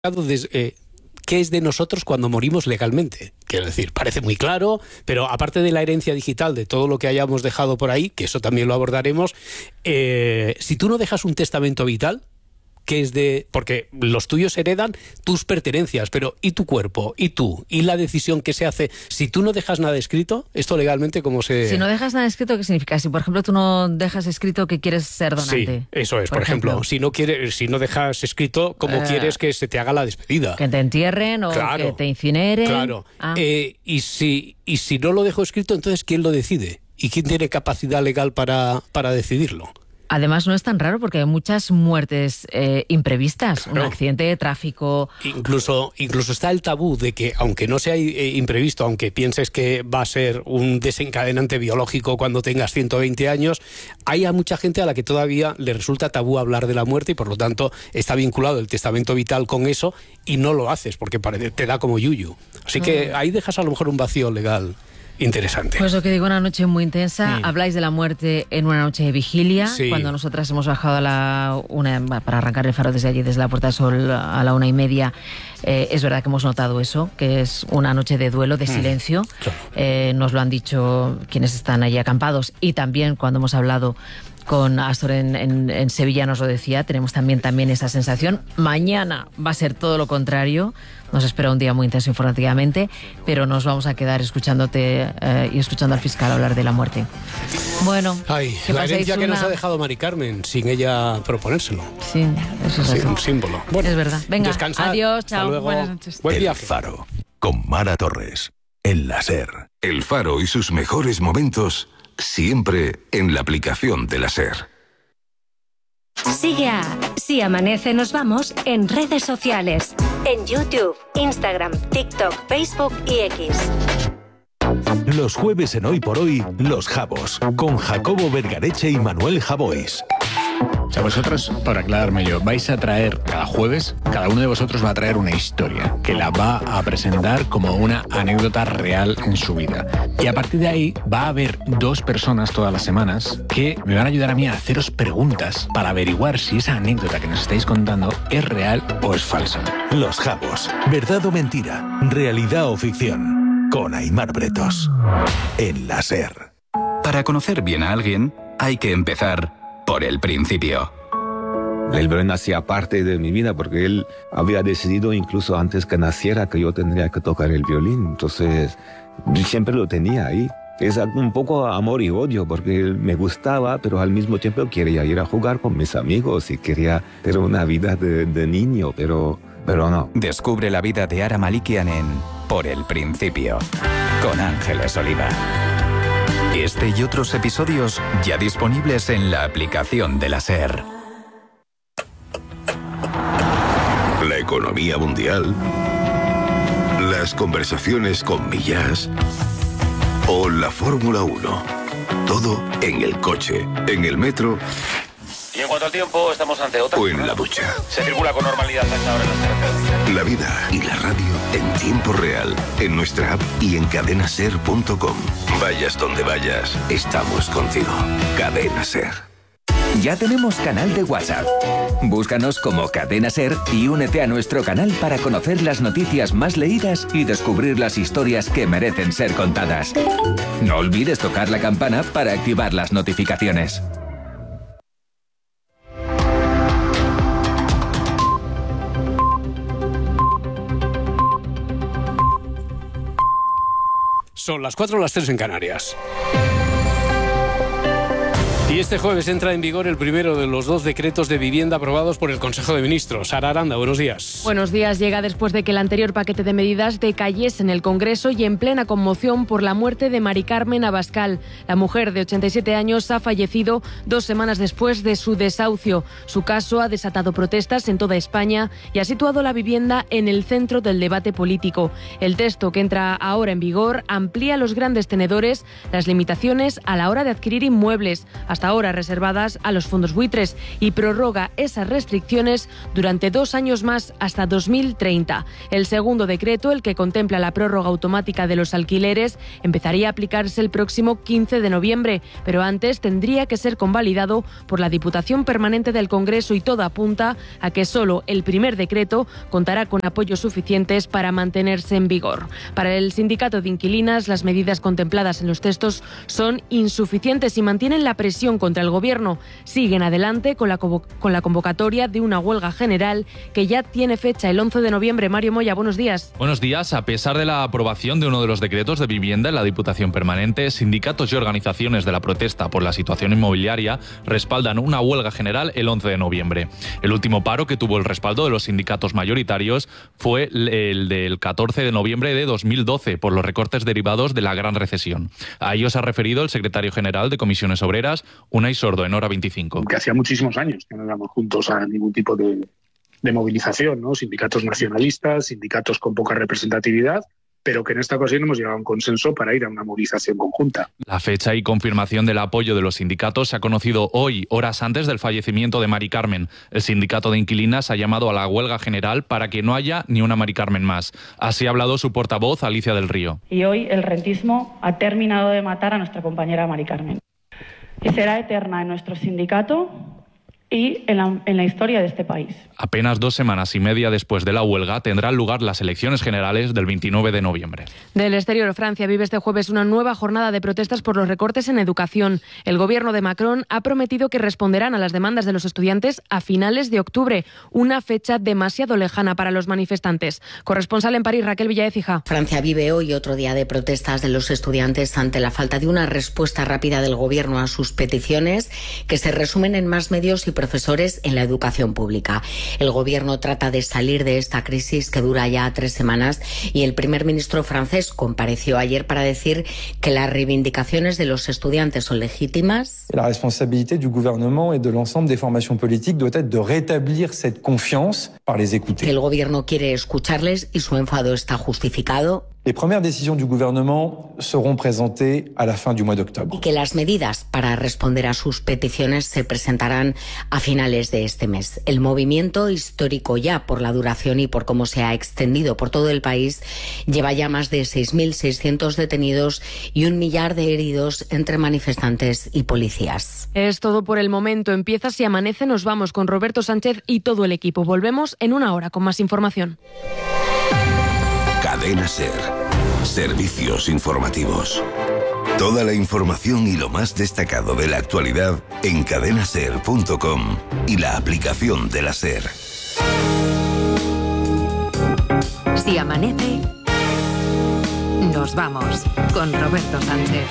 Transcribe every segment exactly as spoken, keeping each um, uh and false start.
Des, eh, ¿qué es de nosotros cuando morimos legalmente? Quiero decir, parece muy claro, pero aparte de la herencia digital, de todo lo que hayamos dejado por ahí, que eso también lo abordaremos, eh, si tú no dejas un testamento vital, que es de... porque los tuyos heredan tus pertenencias, pero ¿y tu cuerpo? ¿Y tú? ¿Y la decisión que se hace? Si tú no dejas nada escrito, esto legalmente, ¿cómo se...? Si no dejas nada escrito, ¿qué significa? Si, por ejemplo, tú no dejas escrito que quieres ser donante. Sí, eso es. Por, por ejemplo, ejemplo, si no quieres, si no dejas escrito cómo eh, quieres que se te haga la despedida. Que te entierren o claro, que te incineren. Claro. Ah. Eh, y, si, y si no lo dejo escrito, entonces, ¿quién lo decide? ¿Y quién tiene capacidad legal para, para decidirlo? Además, no es tan raro porque hay muchas muertes eh, imprevistas, claro. Un accidente de tráfico... Incluso, incluso está el tabú de que, aunque no sea eh, imprevisto, aunque pienses que va a ser un desencadenante biológico cuando tengas ciento veinte años, hay a mucha gente a la que todavía le resulta tabú hablar de la muerte y, por lo tanto, está vinculado el testamento vital con eso y no lo haces porque te da como yuyu. Así que ahí dejas a lo mejor un vacío legal interesante. Pues lo que digo, una noche muy intensa. Mm. Habláis de la muerte en una noche de vigilia, sí. Cuando nosotras hemos bajado a la una para arrancar el Faro desde allí, desde la Puerta del Sol a la una y media. Eh, es verdad que hemos notado eso, que es una noche de duelo, de silencio. Mm. Claro. Eh, nos lo han dicho quienes están allí acampados y también cuando hemos hablado con Astor en, en, en Sevilla nos lo decía, tenemos también, también esa sensación. Mañana va a ser todo lo contrario, nos espera un día muy intenso informativamente, pero nos vamos a quedar escuchándote eh, y escuchando al fiscal hablar de la muerte. Bueno, ay, la herencia que una... nos ha dejado Mari Carmen sin ella proponérselo. Sí, eso es sí, así. Un símbolo. Bueno, es verdad. Venga, descansad. Adiós, chao. Luego. Buenas noches. Buen El viaje. Faro, con Mara Torres, en la SER. El Faro y sus mejores momentos siempre en la aplicación de la SER. Sigue a Si Amanece Nos Vamos en redes sociales, en YouTube, Instagram, TikTok, Facebook y X. Los jueves en Hoy por Hoy, Los Jabos, con Jacobo Vergareche y Manuel Javois. O sea, vosotros, por aclararme yo, vais a traer cada jueves, cada uno de vosotros va a traer una historia que la va a presentar como una anécdota real en su vida. Y a partir de ahí va a haber dos personas todas las semanas que me van a ayudar a mí a haceros preguntas para averiguar si esa anécdota que nos estáis contando es real o es falsa. Los Jabos, verdad o mentira, realidad o ficción, con Aimar Bretos, en la SER. Para conocer bien a alguien, hay que empezar por el principio. El violín hacía parte de mi vida porque él había decidido incluso antes que naciera que yo tendría que tocar el violín. Entonces, siempre lo tenía ahí. Es un poco amor y odio porque él me gustaba, pero al mismo tiempo quería ir a jugar con mis amigos y quería tener una vida de, de niño, pero, pero no. Descubre la vida de Ara Malikian en Por el Principio, con Ángeles Oliva. Este y otros episodios ya disponibles en la aplicación de la SER. La economía mundial, las conversaciones con Millás o la Fórmula uno. Todo en el coche, en el metro. Y en cuanto al tiempo, estamos ante otra. O en la ducha. Se circula con normalidad a esta hora en las carreteras. La vida y la radio en tiempo real, en nuestra app y en cadena ser punto com. Vayas donde vayas, estamos contigo. Cadena SER. Ya tenemos canal de WhatsApp. Búscanos como Cadena SER y únete a nuestro canal para conocer las noticias más leídas y descubrir las historias que merecen ser contadas. No olvides tocar la campana para activar las notificaciones. Son las cuatro o las tres en Canarias. Y este jueves entra en vigor el primero de los dos decretos de vivienda aprobados por el Consejo de Ministros. Sara Aranda, buenos días. Buenos días. Llega después de que el anterior paquete de medidas decayese en el Congreso y en plena conmoción por la muerte de Mari Carmen Abascal. La mujer de ochenta y siete años ha fallecido dos semanas después de su desahucio. Su caso ha desatado protestas en toda España y ha situado la vivienda en el centro del debate político. El texto que entra ahora en vigor amplía los grandes tenedores, las limitaciones a la hora de adquirir inmuebles, hasta hasta ahora reservadas a los fondos buitres, y prorroga esas restricciones durante dos años más hasta dos mil treinta. El segundo decreto, el que contempla la prórroga automática de los alquileres, empezaría a aplicarse el próximo quince de noviembre, pero antes tendría que ser convalidado por la Diputación Permanente del Congreso, y todo apunta a que solo el primer decreto contará con apoyos suficientes para mantenerse en vigor. Para el sindicato de inquilinas, las medidas contempladas en los textos son insuficientes y mantienen la presión contra el Gobierno. Siguen adelante con la, con la convocatoria de una huelga general que ya tiene fecha el once de noviembre. Mario Moya, buenos días. Buenos días. A pesar de la aprobación de uno de los decretos de vivienda en la Diputación Permanente, sindicatos y organizaciones de la protesta por la situación inmobiliaria respaldan una huelga general el once de noviembre. El último paro que tuvo el respaldo de los sindicatos mayoritarios fue el del catorce de noviembre de dos mil doce por los recortes derivados de la gran recesión. A ello se ha referido el secretario general de Comisiones Obreras, Unai Sordo, en Hora veinticinco. Que hacía muchísimos años que no íbamos juntos a ningún tipo de, de movilización, ¿no? Sindicatos nacionalistas, sindicatos con poca representatividad, pero que en esta ocasión hemos llegado a un consenso para ir a una movilización conjunta. La fecha y confirmación del apoyo de los sindicatos se ha conocido hoy, horas antes del fallecimiento de Mari Carmen. El sindicato de inquilinas ha llamado a la huelga general para que no haya ni una Mari Carmen más. Así ha hablado su portavoz, Alicia del Río. Y hoy el rentismo ha terminado de matar a nuestra compañera Mari Carmen. Y será eterna en nuestro sindicato y en la, en la historia de este país. Apenas dos semanas y media después de la huelga tendrán lugar las elecciones generales del veintinueve de noviembre. Del exterior, Francia vive este jueves una nueva jornada de protestas por los recortes en educación. El gobierno de Macron ha prometido que responderán a las demandas de los estudiantes a finales de octubre, una fecha demasiado lejana para los manifestantes. Corresponsal en París, Raquel Villaécija. Francia vive hoy otro día de protestas de los estudiantes ante la falta de una respuesta rápida del gobierno a sus peticiones, que se resumen en más medios y profesores en la educación pública. El gobierno trata de salir de esta crisis que dura ya tres semanas y el primer ministro francés compareció ayer para decir que las reivindicaciones de los estudiantes son legítimas. La responsabilité du gouvernement et de l'ensemble des formations politiques doit être de rétablir cette confiance par les écouter. El gobierno quiere escucharles y su enfado está justificado. Les premières décisions du gouvernement seront présentées à la fin du mois d'octobre. Y que las medidas para responder a sus peticiones se presentarán a finales de este mes. El movimiento histórico, ya por la duración y por cómo se ha extendido por todo el país, lleva ya más de seis mil seiscientos detenidos y un millar de heridos entre manifestantes y policías. Es todo por el momento. Empieza Si Amanece. Nos vamos con Roberto Sánchez y todo el equipo. Volvemos en una hora con más información. Cadena SER. Servicios informativos. Toda la información y lo más destacado de la actualidad en cadena ser punto com y la aplicación de la SER. Si amanece, nos vamos con Roberto Sánchez.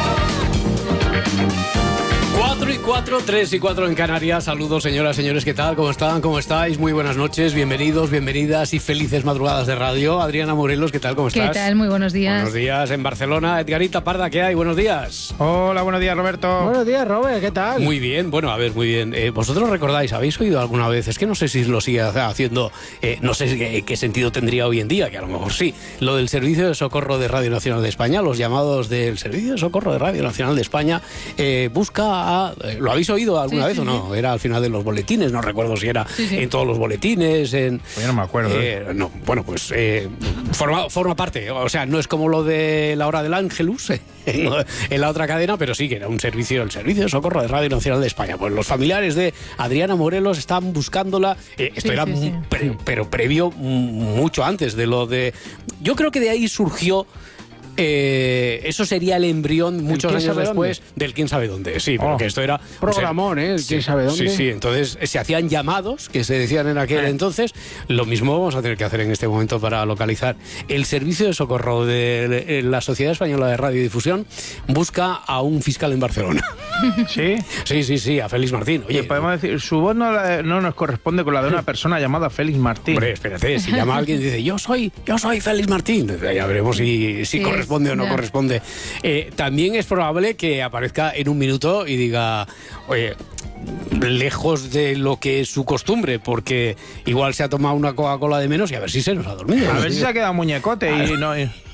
cuatro y cuatro, tres y cuatro en Canarias. Saludos, señoras, señores, ¿qué tal? ¿Cómo están? ¿Cómo estáis? Muy buenas noches, bienvenidos, bienvenidas y felices madrugadas de radio. Adriana Morelos, ¿qué tal? ¿Cómo estás? ¿Qué tal? Muy buenos días. Buenos días en Barcelona. Edgarita Parda, ¿qué hay? Buenos días. Hola, buenos días, Roberto. Buenos días, Robert, ¿qué tal? Muy bien, bueno, a ver, muy bien. Eh, ¿Vosotros recordáis, habéis oído alguna vez? Es que no sé si lo sigue haciendo, eh, no sé qué, qué sentido tendría hoy en día, que a lo mejor sí, lo del Servicio de Socorro de Radio Nacional de España, los llamados del Servicio de Socorro de Radio Nacional de España, eh, busca a... Eh, ¿Lo habéis oído alguna sí, vez sí, o no? Sí. Era al final de los boletines, no recuerdo si era sí, sí. en todos los boletines, en... Pues yo no me acuerdo. Eh, no, bueno, pues eh, forma, forma parte, o sea, no es como lo de la hora del Ángelus eh, en, en la otra cadena, pero sí que era un servicio, el Servicio de Socorro de Radio Nacional de España. Pues los familiares de Adriana Morelos están buscándola, eh, esto sí, era, sí, sí. Pre, pero previo mucho antes de lo de... Yo creo que de ahí surgió... Eh, eso sería el embrión muchos años después dónde? del quién sabe dónde. Sí, porque oh, esto era... Programón, ¿eh? El sí, quién sabe dónde. Sí, sí, entonces se hacían llamados que se decían en aquel eh. entonces. Lo mismo vamos a tener que hacer en este momento para localizar. El Servicio de Socorro de la Sociedad Española de Radiodifusión busca a un fiscal en Barcelona. ¿Sí? Sí, sí, sí, a Félix Martín. Oye, podemos decir, su voz no, la, no nos corresponde con la de una persona llamada Félix Martín. Hombre, espérate, si llama a alguien y dice, yo soy, yo soy Félix Martín, ya veremos si, si sí, corresponde o no ya. corresponde. Eh, también es probable que aparezca en un minuto y diga, oye, lejos de lo que es su costumbre, porque igual se ha tomado una Coca-Cola de menos y a ver si se nos ha dormido. A ver si se ha quedado muñecote y no... Y...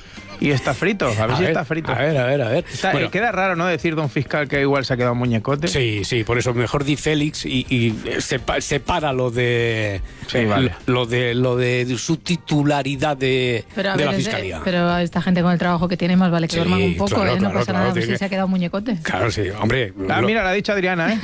Y está frito, a ver a si ver, está frito. A ver, a ver, a ver. Está, bueno, eh, queda raro, ¿no? Decir don fiscal que igual se ha quedado muñecote. Sí, sí, por eso mejor di Félix y, y sepa, separa lo de, sí, eh, vale. lo de lo de su titularidad de, pero de ver, la fiscalía. Pero a esta gente con el trabajo que tiene más vale que Sí, duerman un poco, claro, ¿eh? No claro, pasa claro, nada, pues tiene si se ha quedado muñecote. Claro, sí, hombre. Ah, lo- mira, lo ha dicho Adriana, ¿eh?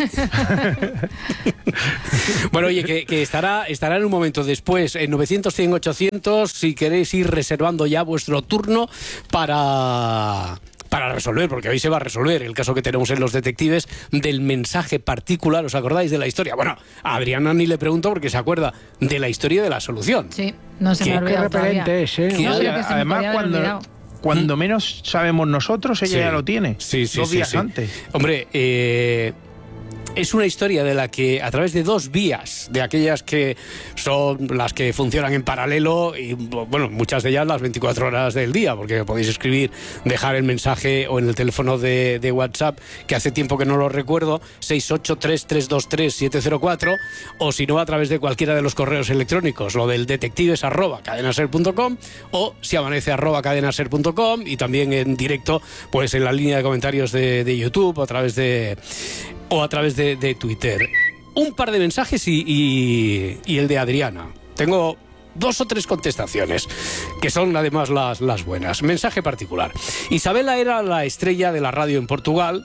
Bueno, oye, que, que estará, estará en un momento después, en novecientos, cien, ochocientos, si queréis ir reservando ya vuestro turno para... para resolver, porque hoy se va a resolver el caso que tenemos en Los Detectives del mensaje particular. ¿Os acordáis de la historia? Bueno, a Adriana ni le pregunto porque se acuerda de la historia de la solución. Sí, no se me ha Qué olvidado repelente todavía. es, ¿eh? No, Oye, creo que se me además, podía haber cuando, olvidado. cuando menos sabemos nosotros, ella Sí. ya lo tiene. Sí, sí, dos sí, días sí. antes. Hombre, eh, es una historia de la que a través de dos vías, de aquellas que son las que funcionan en paralelo y bueno, muchas de ellas las veinticuatro horas del día, porque podéis escribir, dejar el mensaje o en el teléfono de, de WhatsApp, que hace tiempo que no lo recuerdo, seis ocho tres, tres dos tres, siete cero cuatro, o si no a través de cualquiera de los correos electrónicos, lo del detectives arroba cadenaser punto com o si amanece arroba cadenaser punto com, y también en directo pues en la línea de comentarios de, de YouTube o a través de o a través de, de Twitter. Un par de mensajes y, y, y el de Adriana. Tengo dos o tres contestaciones, que son además las, las buenas. Mensaje particular. Isabela era la estrella de la radio en Portugal.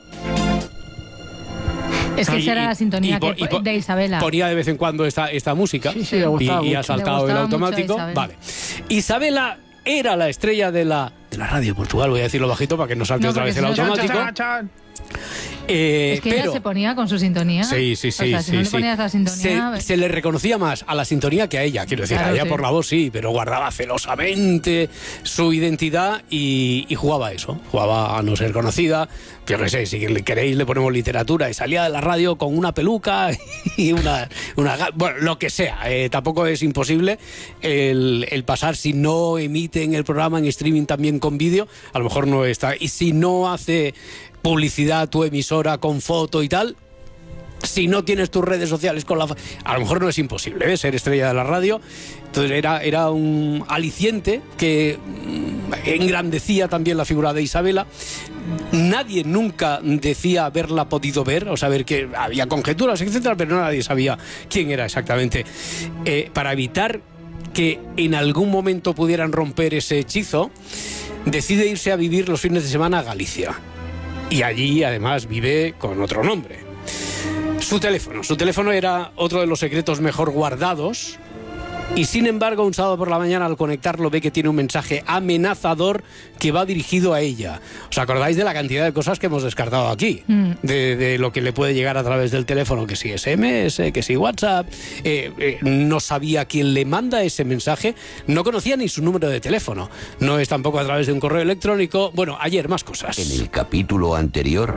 Es que Y- esa era la sintonía y por- que, y por- de Isabela. Ponía de vez en cuando esta, esta música Sí, sí, le gustaba y, y ha mucho. saltado Le el gustaba mucho a automático. Isabela. Vale. Isabela era la estrella de la, de la radio de Portugal. Voy a decirlo bajito para que no salte No, otra porque vez el si no- automático. Chan, chan. Eh, Es que pero, ella se ponía con su sintonía. Sí, sí, sí. O sea, si sí, no le sí. ponías la sintonía... Se, se le reconocía más a la sintonía que a ella. Quiero decir, Claro, a ella sí. por la voz sí, pero guardaba celosamente su identidad y, y jugaba a eso. Jugaba a no ser conocida. Yo qué sé, si le queréis le ponemos literatura. Y salía de la radio con una peluca y una... una ga- bueno, lo que sea. Eh, tampoco es imposible el, el pasar, si no emiten el programa en streaming también con vídeo, a lo mejor no está. Y si no hace publicidad tu emisora con foto y tal, si no tienes tus redes sociales con la... fa- a lo mejor no es imposible, ¿eh? Ser estrella de la radio. Entonces era, era un aliciente que mm, engrandecía también la figura de Isabela. Nadie nunca decía haberla podido ver, o saber que había conjeturas, etcétera, pero nadie sabía quién era exactamente. Eh, para evitar que en algún momento pudieran romper ese hechizo, decide irse a vivir los fines de semana a Galicia. Y allí además vive con otro nombre. Su teléfono. Su teléfono era otro de los secretos mejor guardados. Y sin embargo, un sábado por la mañana al conectarlo ve que tiene un mensaje amenazador que va dirigido a ella. ¿Os acordáis de la cantidad de cosas que hemos descartado aquí? Mm. De, de lo que le puede llegar a través del teléfono, que si S M S, que si WhatsApp. Eh, eh, no sabía quién le manda ese mensaje, no conocía ni su número de teléfono. No es tampoco a través de un correo electrónico. Bueno, ayer más cosas. En el capítulo anterior,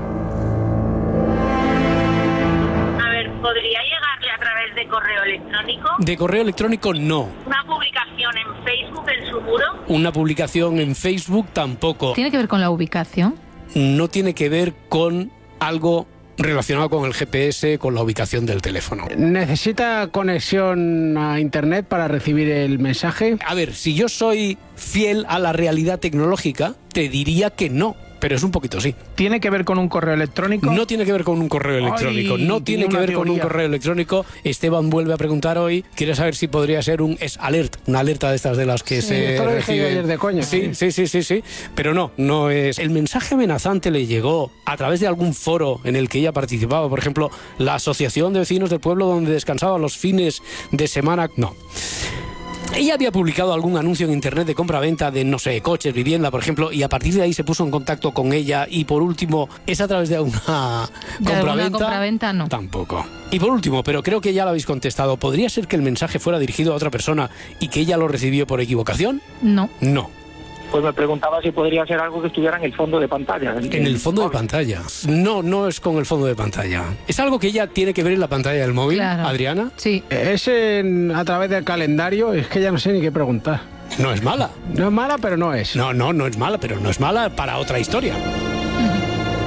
A ver, ¿podría llegarle a través de correo electrónico? De correo electrónico no. ¿Una publicación en Facebook en su muro? Una publicación en Facebook tampoco. ¿Tiene que ver con la ubicación? No tiene que ver con algo relacionado con el G P S, con la ubicación del teléfono. ¿Necesita conexión a internet para recibir el mensaje? A ver, si yo soy fiel a la realidad tecnológica, te diría que no, pero es un poquito sí. ¿Tiene que ver con un correo electrónico? No tiene que ver con un correo electrónico, Ay, no tiene tenía que una ver con un teoría. correo electrónico. Esteban vuelve a preguntar hoy, quiere saber si podría ser un es alert, una alerta de estas de las que Sí, se esto lo dije yo reciben. ayer de coña. Sí, sí, sí, sí, sí, pero no, no es. El mensaje amenazante le llegó a través de algún foro en el que ella participaba, por ejemplo, la Asociación de Vecinos del Pueblo donde descansaba los fines de semana. No. Ella había publicado algún anuncio en internet de compra-venta de, no sé, coches, vivienda, por ejemplo, y a partir de ahí se puso en contacto con ella y por último, ¿es a través de una ¿De alguna compra-venta? compraventa? No. Tampoco. Y por último, pero creo que ya lo habéis contestado, ¿podría ser que el mensaje fuera dirigido a otra persona y que ella lo recibió por equivocación? No. No. Pues me preguntaba si podría ser algo que estuviera en el fondo de pantalla. En el fondo de pantalla. No, no es con el fondo de pantalla. ¿Es algo que ella tiene que ver en la pantalla del móvil, Claro. Adriana? Sí. Es en- a través del calendario, es que ya no sé ni qué preguntar. No es mala. No es mala, pero no es. No, no, no es mala, pero no es mala para otra historia.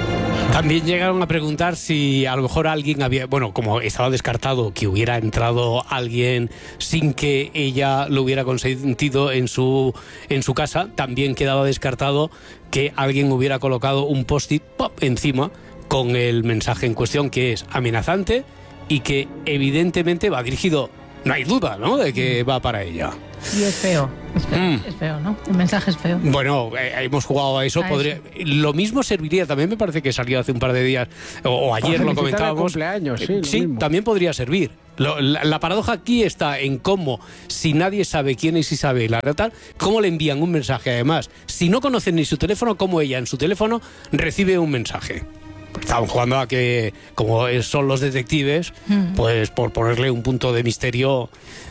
También llegaron a preguntar si a lo mejor alguien había, bueno, como estaba descartado que hubiera entrado alguien sin que ella lo hubiera consentido en su, en su casa, también quedaba descartado que alguien hubiera colocado un post-it ¡pop! Encima con el mensaje en cuestión, que es amenazante y que evidentemente va dirigido, no hay duda, ¿no?, de que va para ella. Y es feo, es feo, mm. es feo, ¿no? El mensaje es feo. Bueno, eh, hemos jugado a eso. A podría, eso. Lo mismo serviría, también me parece que salió hace un par de días, o, o ayer Para lo felicitar comentábamos. el cumpleaños, sí, Eh, lo sí, mismo. también podría servir. Lo, la, la paradoja aquí está en cómo, si nadie sabe quién es Isabel, tal, cómo le envían un mensaje. Además, si no conocen ni su teléfono, cómo ella en su teléfono recibe un mensaje. Estaban jugando a que, como son los detectives, mm. pues por ponerle un punto de misterio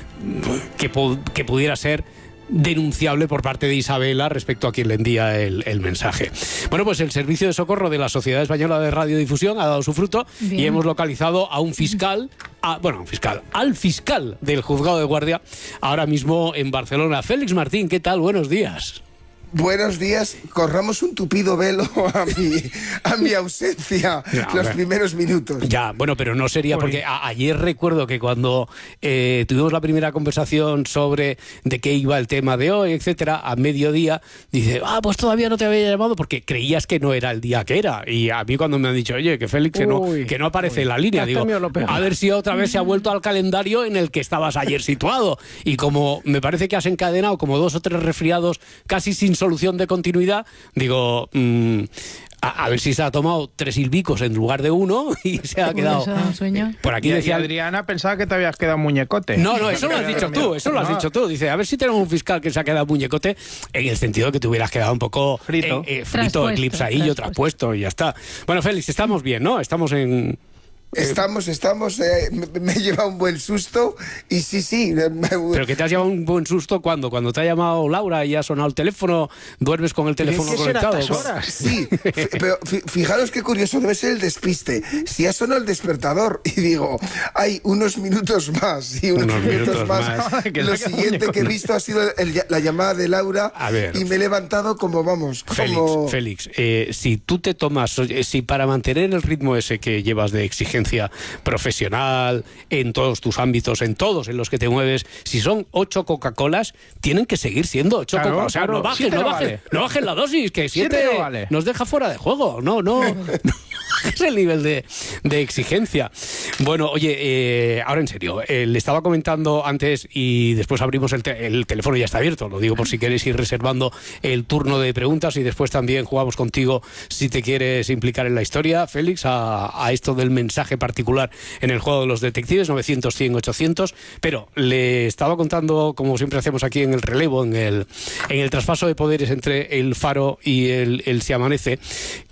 que, que pudiera ser denunciable por parte de Isabela respecto a quien le envía el, el mensaje. Bueno, pues el Servicio de Socorro de la Sociedad Española de Radiodifusión ha dado su fruto. Bien. Y hemos localizado a un fiscal, a, bueno, a un fiscal, al fiscal del Juzgado de Guardia, ahora mismo en Barcelona. Félix Martín, ¿qué tal? Buenos días. Buenos días, corramos un tupido velo a mi, a mi ausencia ya, los ver. primeros minutos. Ya, bueno, pero no sería porque a, ayer recuerdo que cuando eh, tuvimos la primera conversación sobre de qué iba el tema de hoy, etcétera, a mediodía, dice, ah, pues todavía no te había llamado porque creías que no era el día que era. Y a mí cuando me han dicho, oye, que Félix que no, que no aparece uy, en la línea, digo, a ver si otra vez se ha vuelto al calendario en el que estabas ayer situado. Y como me parece que has encadenado como dos o tres resfriados casi sin solución de continuidad, digo, mmm, a, a ver si se ha tomado tres silbicos en lugar de uno y se ha quedado. Sueño. Por aquí y, decía. Y Adriana pensaba que te habías quedado muñecote. No, no, eso lo has dicho tú, eso lo has no. dicho tú. Dice, a ver si tenemos un fiscal que se ha quedado muñecote, en el sentido de que te hubieras quedado un poco frito, eh, eh, frito eclipse ahí y otra puesto y ya está. Bueno, Félix, estamos bien, ¿no? Estamos en. Estamos, estamos, eh, me, me he llevado un buen susto y sí, sí. Me... ¿Pero que te has llevado un buen susto cuándo? ¿Cuando te ha llamado Laura y ha sonado el teléfono? ¿Duermes con el teléfono conectado? Horas? Sí, pero fijaros qué curioso, debe ser el despiste. Si ha sonado el despertador y digo, hay unos minutos más y unos, unos minutos, minutos más, más. Lo siguiente que he visto ha sido el, la llamada de Laura a ver, y me he levantado como, vamos, como... Félix, Félix eh, si tú te tomas, si para mantener el ritmo ese que llevas de exigencia profesional, en todos tus ámbitos, en todos en los que te mueves, si son ocho Coca-Colas, tienen que seguir siendo ocho claro, Coca-Colas. O sea, claro, no bajes, no bajes, vale. no bajes la dosis, que siete, siete no vale. nos deja fuera de juego. No, no, no bajes el nivel de, de exigencia. Bueno, oye, eh, ahora en serio, eh, le estaba comentando antes y después abrimos el, te el teléfono, ya está abierto, lo digo por si quieres ir reservando el turno de preguntas y después también jugamos contigo si te quieres implicar en la historia, Félix, a, a esto del mensaje particular en el juego de los detectives, novecientos, cien, ochocientos, pero le estaba contando, como siempre hacemos aquí en el relevo, en el, en el traspaso de poderes entre el Faro y el, el Si Amanece,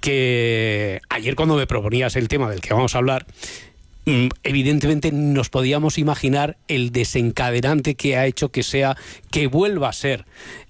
que ayer cuando me proponías el tema del que vamos a hablar, evidentemente nos podíamos imaginar el desencadenante que ha hecho que sea, que vuelva a ser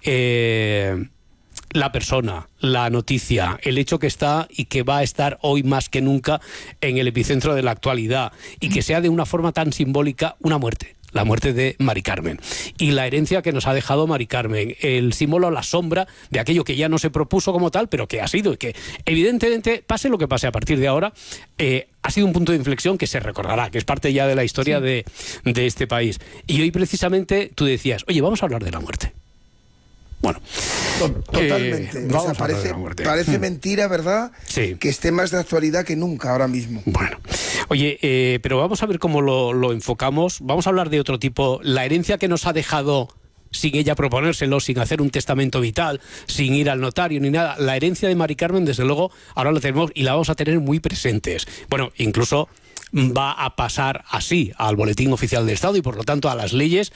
eh, la persona, la noticia, el hecho que está y que va a estar hoy más que nunca en el epicentro de la actualidad y que sea de una forma tan simbólica una muerte. La muerte de Mari Carmen y la herencia que nos ha dejado Mari Carmen, el símbolo, la sombra de aquello que ya no se propuso como tal, pero que ha sido y que evidentemente, pase lo que pase a partir de ahora, eh, ha sido un punto de inflexión que se recordará, que es parte ya de la historia sí. de, de este país. Y hoy precisamente tú decías, oye, vamos a hablar de la muerte. Bueno, totalmente. Eh, o sea, parece parece mm. mentira, ¿verdad? Sí. Que esté más de actualidad que nunca ahora mismo. Bueno, oye, eh, pero vamos a ver cómo lo, lo enfocamos. Vamos a hablar de otro tipo. La herencia que nos ha dejado sin ella proponérselo, sin hacer un testamento vital, sin ir al notario ni nada. La herencia de Mari Carmen, desde luego, ahora la tenemos y la vamos a tener muy presentes. Bueno, incluso va a pasar así al Boletín Oficial del Estado y por lo tanto a las leyes,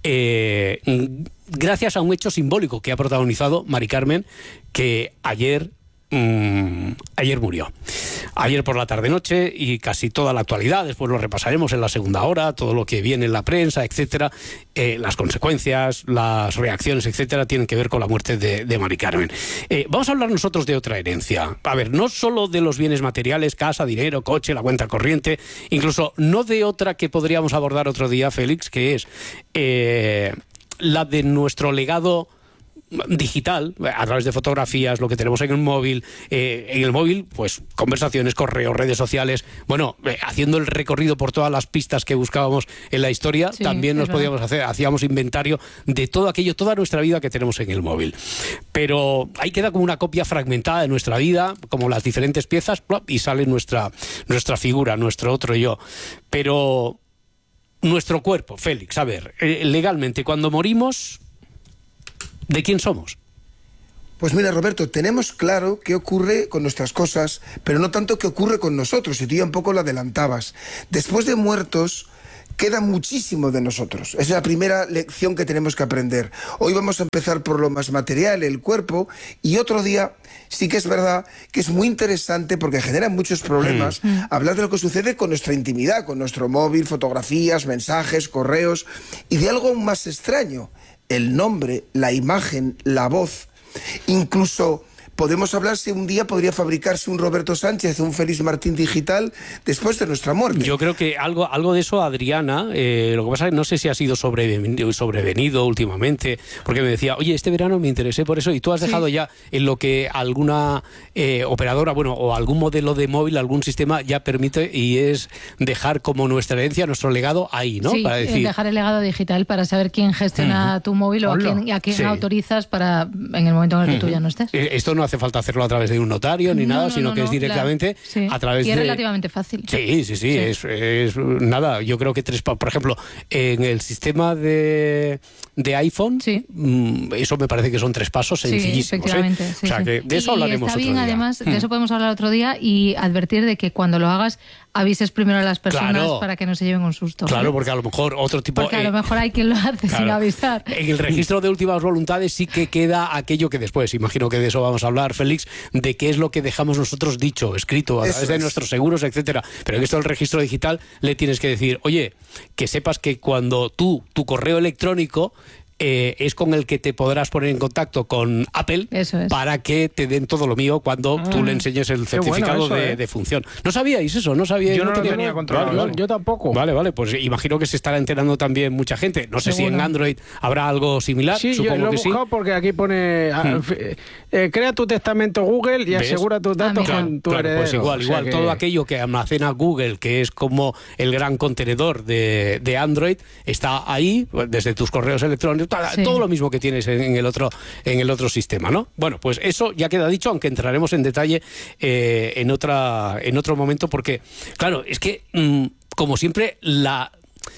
eh, gracias a un hecho simbólico que ha protagonizado Mari Carmen, que ayer mmm, ayer murió. Ayer por la tarde-noche y casi toda la actualidad, después lo repasaremos en la segunda hora, todo lo que viene en la prensa, etcétera, eh, las consecuencias, las reacciones, etcétera, tienen que ver con la muerte de, de Mari Carmen. Eh, vamos a hablar nosotros de otra herencia. A ver, no solo de los bienes materiales, casa, dinero, coche, la cuenta corriente, incluso no de otra que podríamos abordar otro día, Félix, que es eh, la de nuestro legado digital, a través de fotografías, lo que tenemos en el móvil, eh, en el móvil, pues conversaciones, correos, redes sociales, bueno, eh, haciendo el recorrido por todas las pistas que buscábamos en la historia, sí, también nos podíamos hacer, hacíamos inventario de todo aquello, toda nuestra vida que tenemos en el móvil. Pero ahí queda como una copia fragmentada de nuestra vida, como las diferentes piezas, y sale nuestra, nuestra figura, nuestro otro yo. Pero nuestro cuerpo, Félix, a ver, eh, legalmente, cuando morimos, ¿de quién somos? Pues mira, Roberto, tenemos claro qué ocurre con nuestras cosas, pero no tanto qué ocurre con nosotros, y tú ya un poco lo adelantabas. Después de muertos, queda muchísimo de nosotros. Es la primera lección que tenemos que aprender. Hoy vamos a empezar por lo más material, el cuerpo, y otro día sí que es verdad que es muy interesante porque genera muchos problemas mm. hablar de lo que sucede con nuestra intimidad, con nuestro móvil, fotografías, mensajes, correos, y de algo aún más extraño. El nombre, la imagen, la voz. Incluso podemos hablar si un día podría fabricarse un Roberto Sánchez, un Félix Martín digital, después de nuestra muerte. Yo creo que algo, algo de eso, Adriana, eh, lo que pasa es que no sé si ha sido sobrevenido, sobrevenido últimamente, porque me decía, oye, este verano me interesé por eso, y tú has dejado sí. ya en lo que alguna eh, operadora, bueno, o algún modelo de móvil, algún sistema ya permite, y es dejar como nuestra herencia, nuestro legado ahí, ¿no? Sí, para decir... dejar el legado digital para saber quién gestiona uh-huh. tu móvil o a quién, a quién sí. autorizas para en el momento en el que uh-huh. tú ya no estés. Esto no hace falta hacerlo a través de un notario ni no, nada, no, sino no, que no, es directamente la, sí. a través de... Y es relativamente fácil. Sí, sí, sí, sí. Es, es nada, yo creo que tres... Por ejemplo, en el sistema de, de iPhone, sí. mmm, eso me parece que son tres pasos sencillísimos. Sí, efectivamente. ¿eh? Sí, o sea, que de eso y hablaremos está bien, otro día. Además, de eso podemos hablar otro día y advertir de que cuando lo hagas avises primero a las personas claro. para que no se lleven un susto. Claro, ¿eh? Porque a lo mejor otro tipo... Porque a eh, lo mejor hay quien lo hace claro. sin avisar. En el registro de últimas voluntades sí que queda aquello que después, imagino que de eso vamos a hablar, Félix, de qué es lo que dejamos nosotros dicho, escrito, a eso través de es. nuestros seguros, etcétera. Pero en esto del registro digital le tienes que decir, oye, que sepas que cuando tú, tu correo electrónico... Eh, es con el que te podrás poner en contacto con Apple es. para que te den todo lo mío cuando ah, tú le enseñes el certificado bueno eso, de, eh. de función. ¿No sabíais eso? ¿No sabíais? Yo no, no lo tenía controlado. Vale, vale. Yo tampoco. Vale, vale, pues imagino que se estará enterando también mucha gente. No sé Seguro. si en Android habrá algo similar. Sí, supongo yo lo he que buscado sí. porque aquí pone hmm. eh, crea tu testamento Google y ¿ves? Asegura tus datos ah, con tu claro, heredero. Pues igual, igual, o sea que... todo aquello que almacena Google, que es como el gran contenedor de, de Android, está ahí, desde tus correos electrónicos, sí. todo lo mismo que tienes en el otro en el otro sistema, ¿no? Bueno, pues eso ya queda dicho, aunque entraremos en detalle eh, en otra en otro momento, porque claro, es que mmm, como siempre la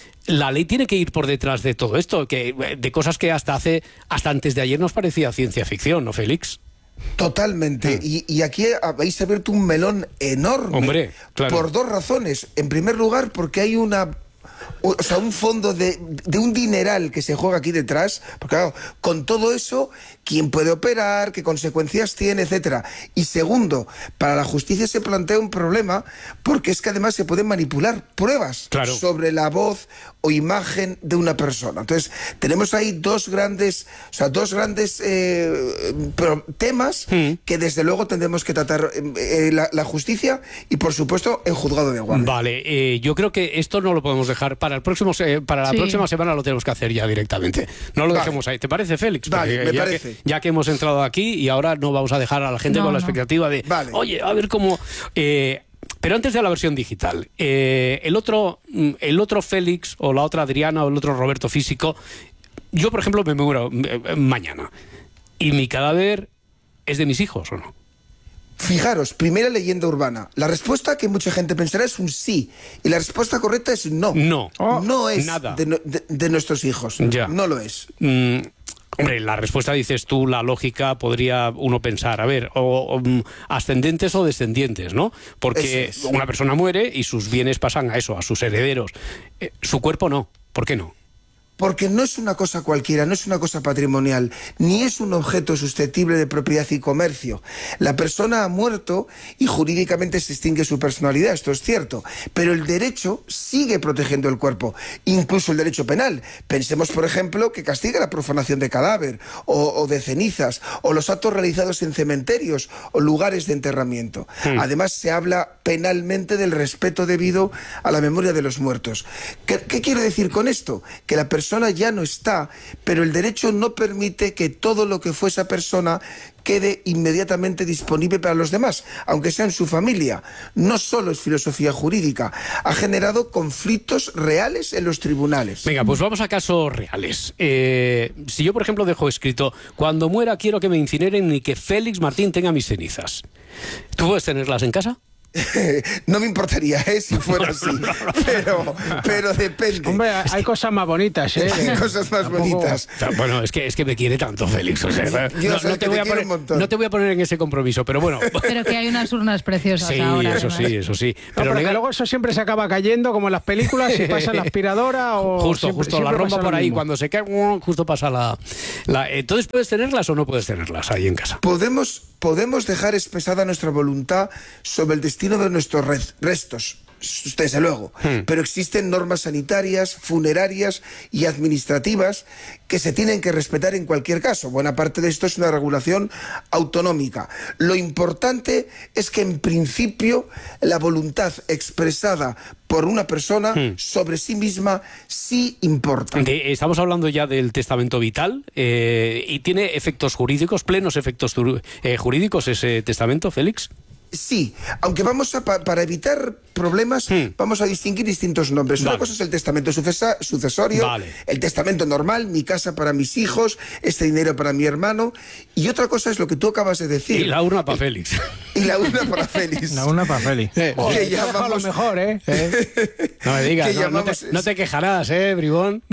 la ley tiene que ir por detrás de todo esto, que de cosas que hasta hace hasta antes de ayer nos parecía ciencia ficción, ¿no, Félix? Totalmente. Mm. Y, y aquí habéis abierto un melón enorme. Hombre, claro. Por dos razones. En primer lugar, porque hay una o sea, un fondo de, de un dineral que se juega aquí detrás, porque claro, con todo eso, ¿quién puede operar? ¿Qué consecuencias tiene? Etcétera. Y segundo, para la justicia se plantea un problema, porque es que además se pueden manipular pruebas claro. sobre la voz o imagen de una persona. Entonces, tenemos ahí dos grandes, o sea, dos grandes eh, temas mm. que desde luego tendremos que tratar eh, la, la justicia y, por supuesto, el juzgado de guardia. Vale, eh, yo creo que esto no lo podemos dejar para el próximo eh, para la sí. próxima semana, lo tenemos que hacer ya directamente. No lo vale. dejemos ahí. ¿Te parece, Félix? Vale, Porque me ya parece. Que, ya que hemos entrado aquí y ahora no vamos a dejar a la gente no, con la no. expectativa de, vale. oye, a ver cómo... Eh, pero antes de la versión digital, eh, el otro el otro Félix o la otra Adriana o el otro Roberto físico, yo, por ejemplo, me muero eh, mañana y mi cadáver es de mis hijos, ¿o no? Fijaros, primera leyenda urbana. La respuesta que mucha gente pensará es un sí. Y la respuesta correcta es no. No. Oh, no es nada. De, de, de nuestros hijos. Ya. No lo es. Mm, hombre, la respuesta, dices tú, la lógica, podría uno pensar, a ver, o, o ascendentes o descendientes, ¿no? Porque es. una persona muere y sus bienes pasan a eso, a sus herederos. Eh, su cuerpo no. ¿Por qué no? Porque no es una cosa cualquiera, no es una cosa patrimonial, ni es un objeto susceptible de propiedad y comercio. La persona ha muerto y jurídicamente se extingue su personalidad, esto es cierto, pero el derecho sigue protegiendo el cuerpo, incluso el derecho penal. Pensemos, por ejemplo, que castiga la profanación de cadáver o, o de cenizas, o los actos realizados en cementerios o lugares de enterramiento. Sí. Además, se habla penalmente del respeto debido a la memoria de los muertos. ¿Qué, qué quiero decir con esto? Que la persona persona ya no está, pero el derecho no permite que todo lo que fue esa persona quede inmediatamente disponible para los demás, aunque sea en su familia. No solo es filosofía jurídica, ha generado conflictos reales en los tribunales. Venga, pues vamos a casos reales. Eh, si yo, por ejemplo, dejo escrito: cuando muera quiero que me incineren y que Félix Martín tenga mis cenizas, ¿tú puedes tenerlas en casa? No me importaría, ¿eh? Si fuera así, pero, pero depende. Hombre, hay cosas más bonitas, ¿eh? Hay cosas más Tampoco... bonitas. Bueno, es que, es que me quiere tanto Félix, o sea, yo no, sé no, te que voy te a poner, no te voy a poner en ese compromiso, pero bueno. Pero que hay unas urnas preciosas sí, ahora. eso además. sí, eso sí. No, Pero, pero nega... luego eso siempre se acaba cayendo, como en las películas, si pasa la aspiradora o... Justo, siempre, justo, siempre la rompa por ahí, mismo. cuando se cae, justo pasa la, la... Entonces, ¿puedes tenerlas o no puedes tenerlas ahí en casa? Podemos, podemos dejar expresada nuestra voluntad sobre el destino de nuestros restos, desde luego, hmm. pero existen normas sanitarias, funerarias y administrativas que se tienen que respetar en cualquier caso. Buena parte de esto es una regulación autonómica. Lo importante es que, en principio, la voluntad expresada por una persona hmm. sobre sí misma sí importa. De, estamos hablando ya del testamento vital eh, y tiene efectos jurídicos, plenos efectos eh, jurídicos ese testamento, Félix. Sí, aunque vamos a, pa, para evitar problemas, hmm. vamos a distinguir distintos nombres. Vale. Una cosa es el testamento sucesa, sucesorio, vale. el testamento normal, mi casa para mis hijos, este dinero para mi hermano, y otra cosa es lo que tú acabas de decir. Y la urna para Félix. Y la urna para Félix. La urna para Félix. Eh, oh, que llamamos... lo mejor, ¿eh? ¿Eh? No me digas, no, llamamos... no, te, no te quejarás, ¿eh, bribón?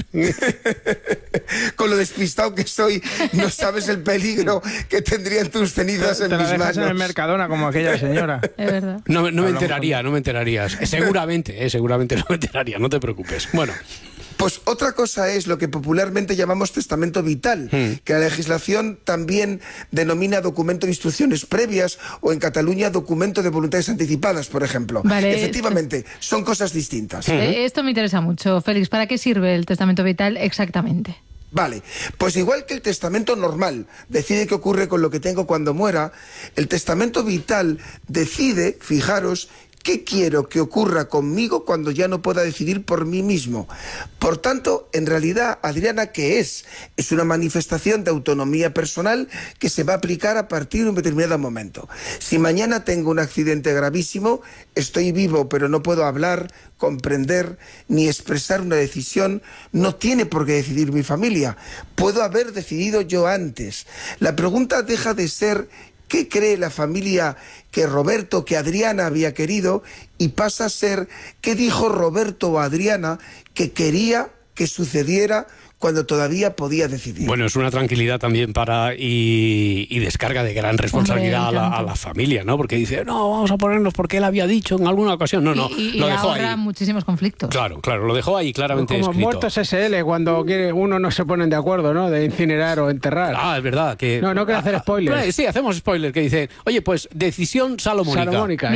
Con lo despistado que soy, no sabes el peligro que tendrían tus cenizas te, en te mis la manos. en el Mercadona como aquella señora. Es verdad. No, no me enteraría, no me enterarías. Seguramente, eh, seguramente no me enteraría, no te preocupes. Bueno. Pues otra cosa es lo que popularmente llamamos testamento vital, hmm. que la legislación también denomina documento de instrucciones previas o en Cataluña documento de voluntades anticipadas, por ejemplo. Vale, efectivamente, son cosas distintas. Eh, esto me interesa mucho, Félix. ¿Para qué sirve el testamento vital exactamente? Vale, pues igual que el testamento normal decide qué ocurre con lo que tengo cuando muera, el testamento vital decide, fijaros, qué quiero que ocurra conmigo cuando ya no pueda decidir por mí mismo. Por tanto, en realidad, Adriana, ¿qué es? Es una manifestación de autonomía personal que se va a aplicar a partir de un determinado momento. Si mañana tengo un accidente gravísimo, estoy vivo pero no puedo hablar, comprender ni expresar una decisión, no tiene por qué decidir mi familia. Puedo haber decidido yo antes. La pregunta deja de ser ¿qué cree la familia que Roberto, que Adriana había querido? Y pasa a ser ¿qué dijo Roberto o Adriana que quería que sucediera cuando todavía podía decidir? Bueno, es una tranquilidad también para y, y descarga de gran responsabilidad Hombre, a, la, a la familia, ¿no? Porque dice, no, vamos a ponernos porque él había dicho en alguna ocasión. No, no, y, y, lo y dejó ahorra ahí. muchísimos conflictos. Claro, claro, lo dejó ahí claramente Como escrito. muertos ese ele, cuando quiere, uno no se ponen de acuerdo, ¿no? De incinerar o enterrar. Ah, es verdad. que No, no quiero hacer spoilers. Sí, hacemos spoiler, que dice, oye, pues decisión salomónica. Salomónica.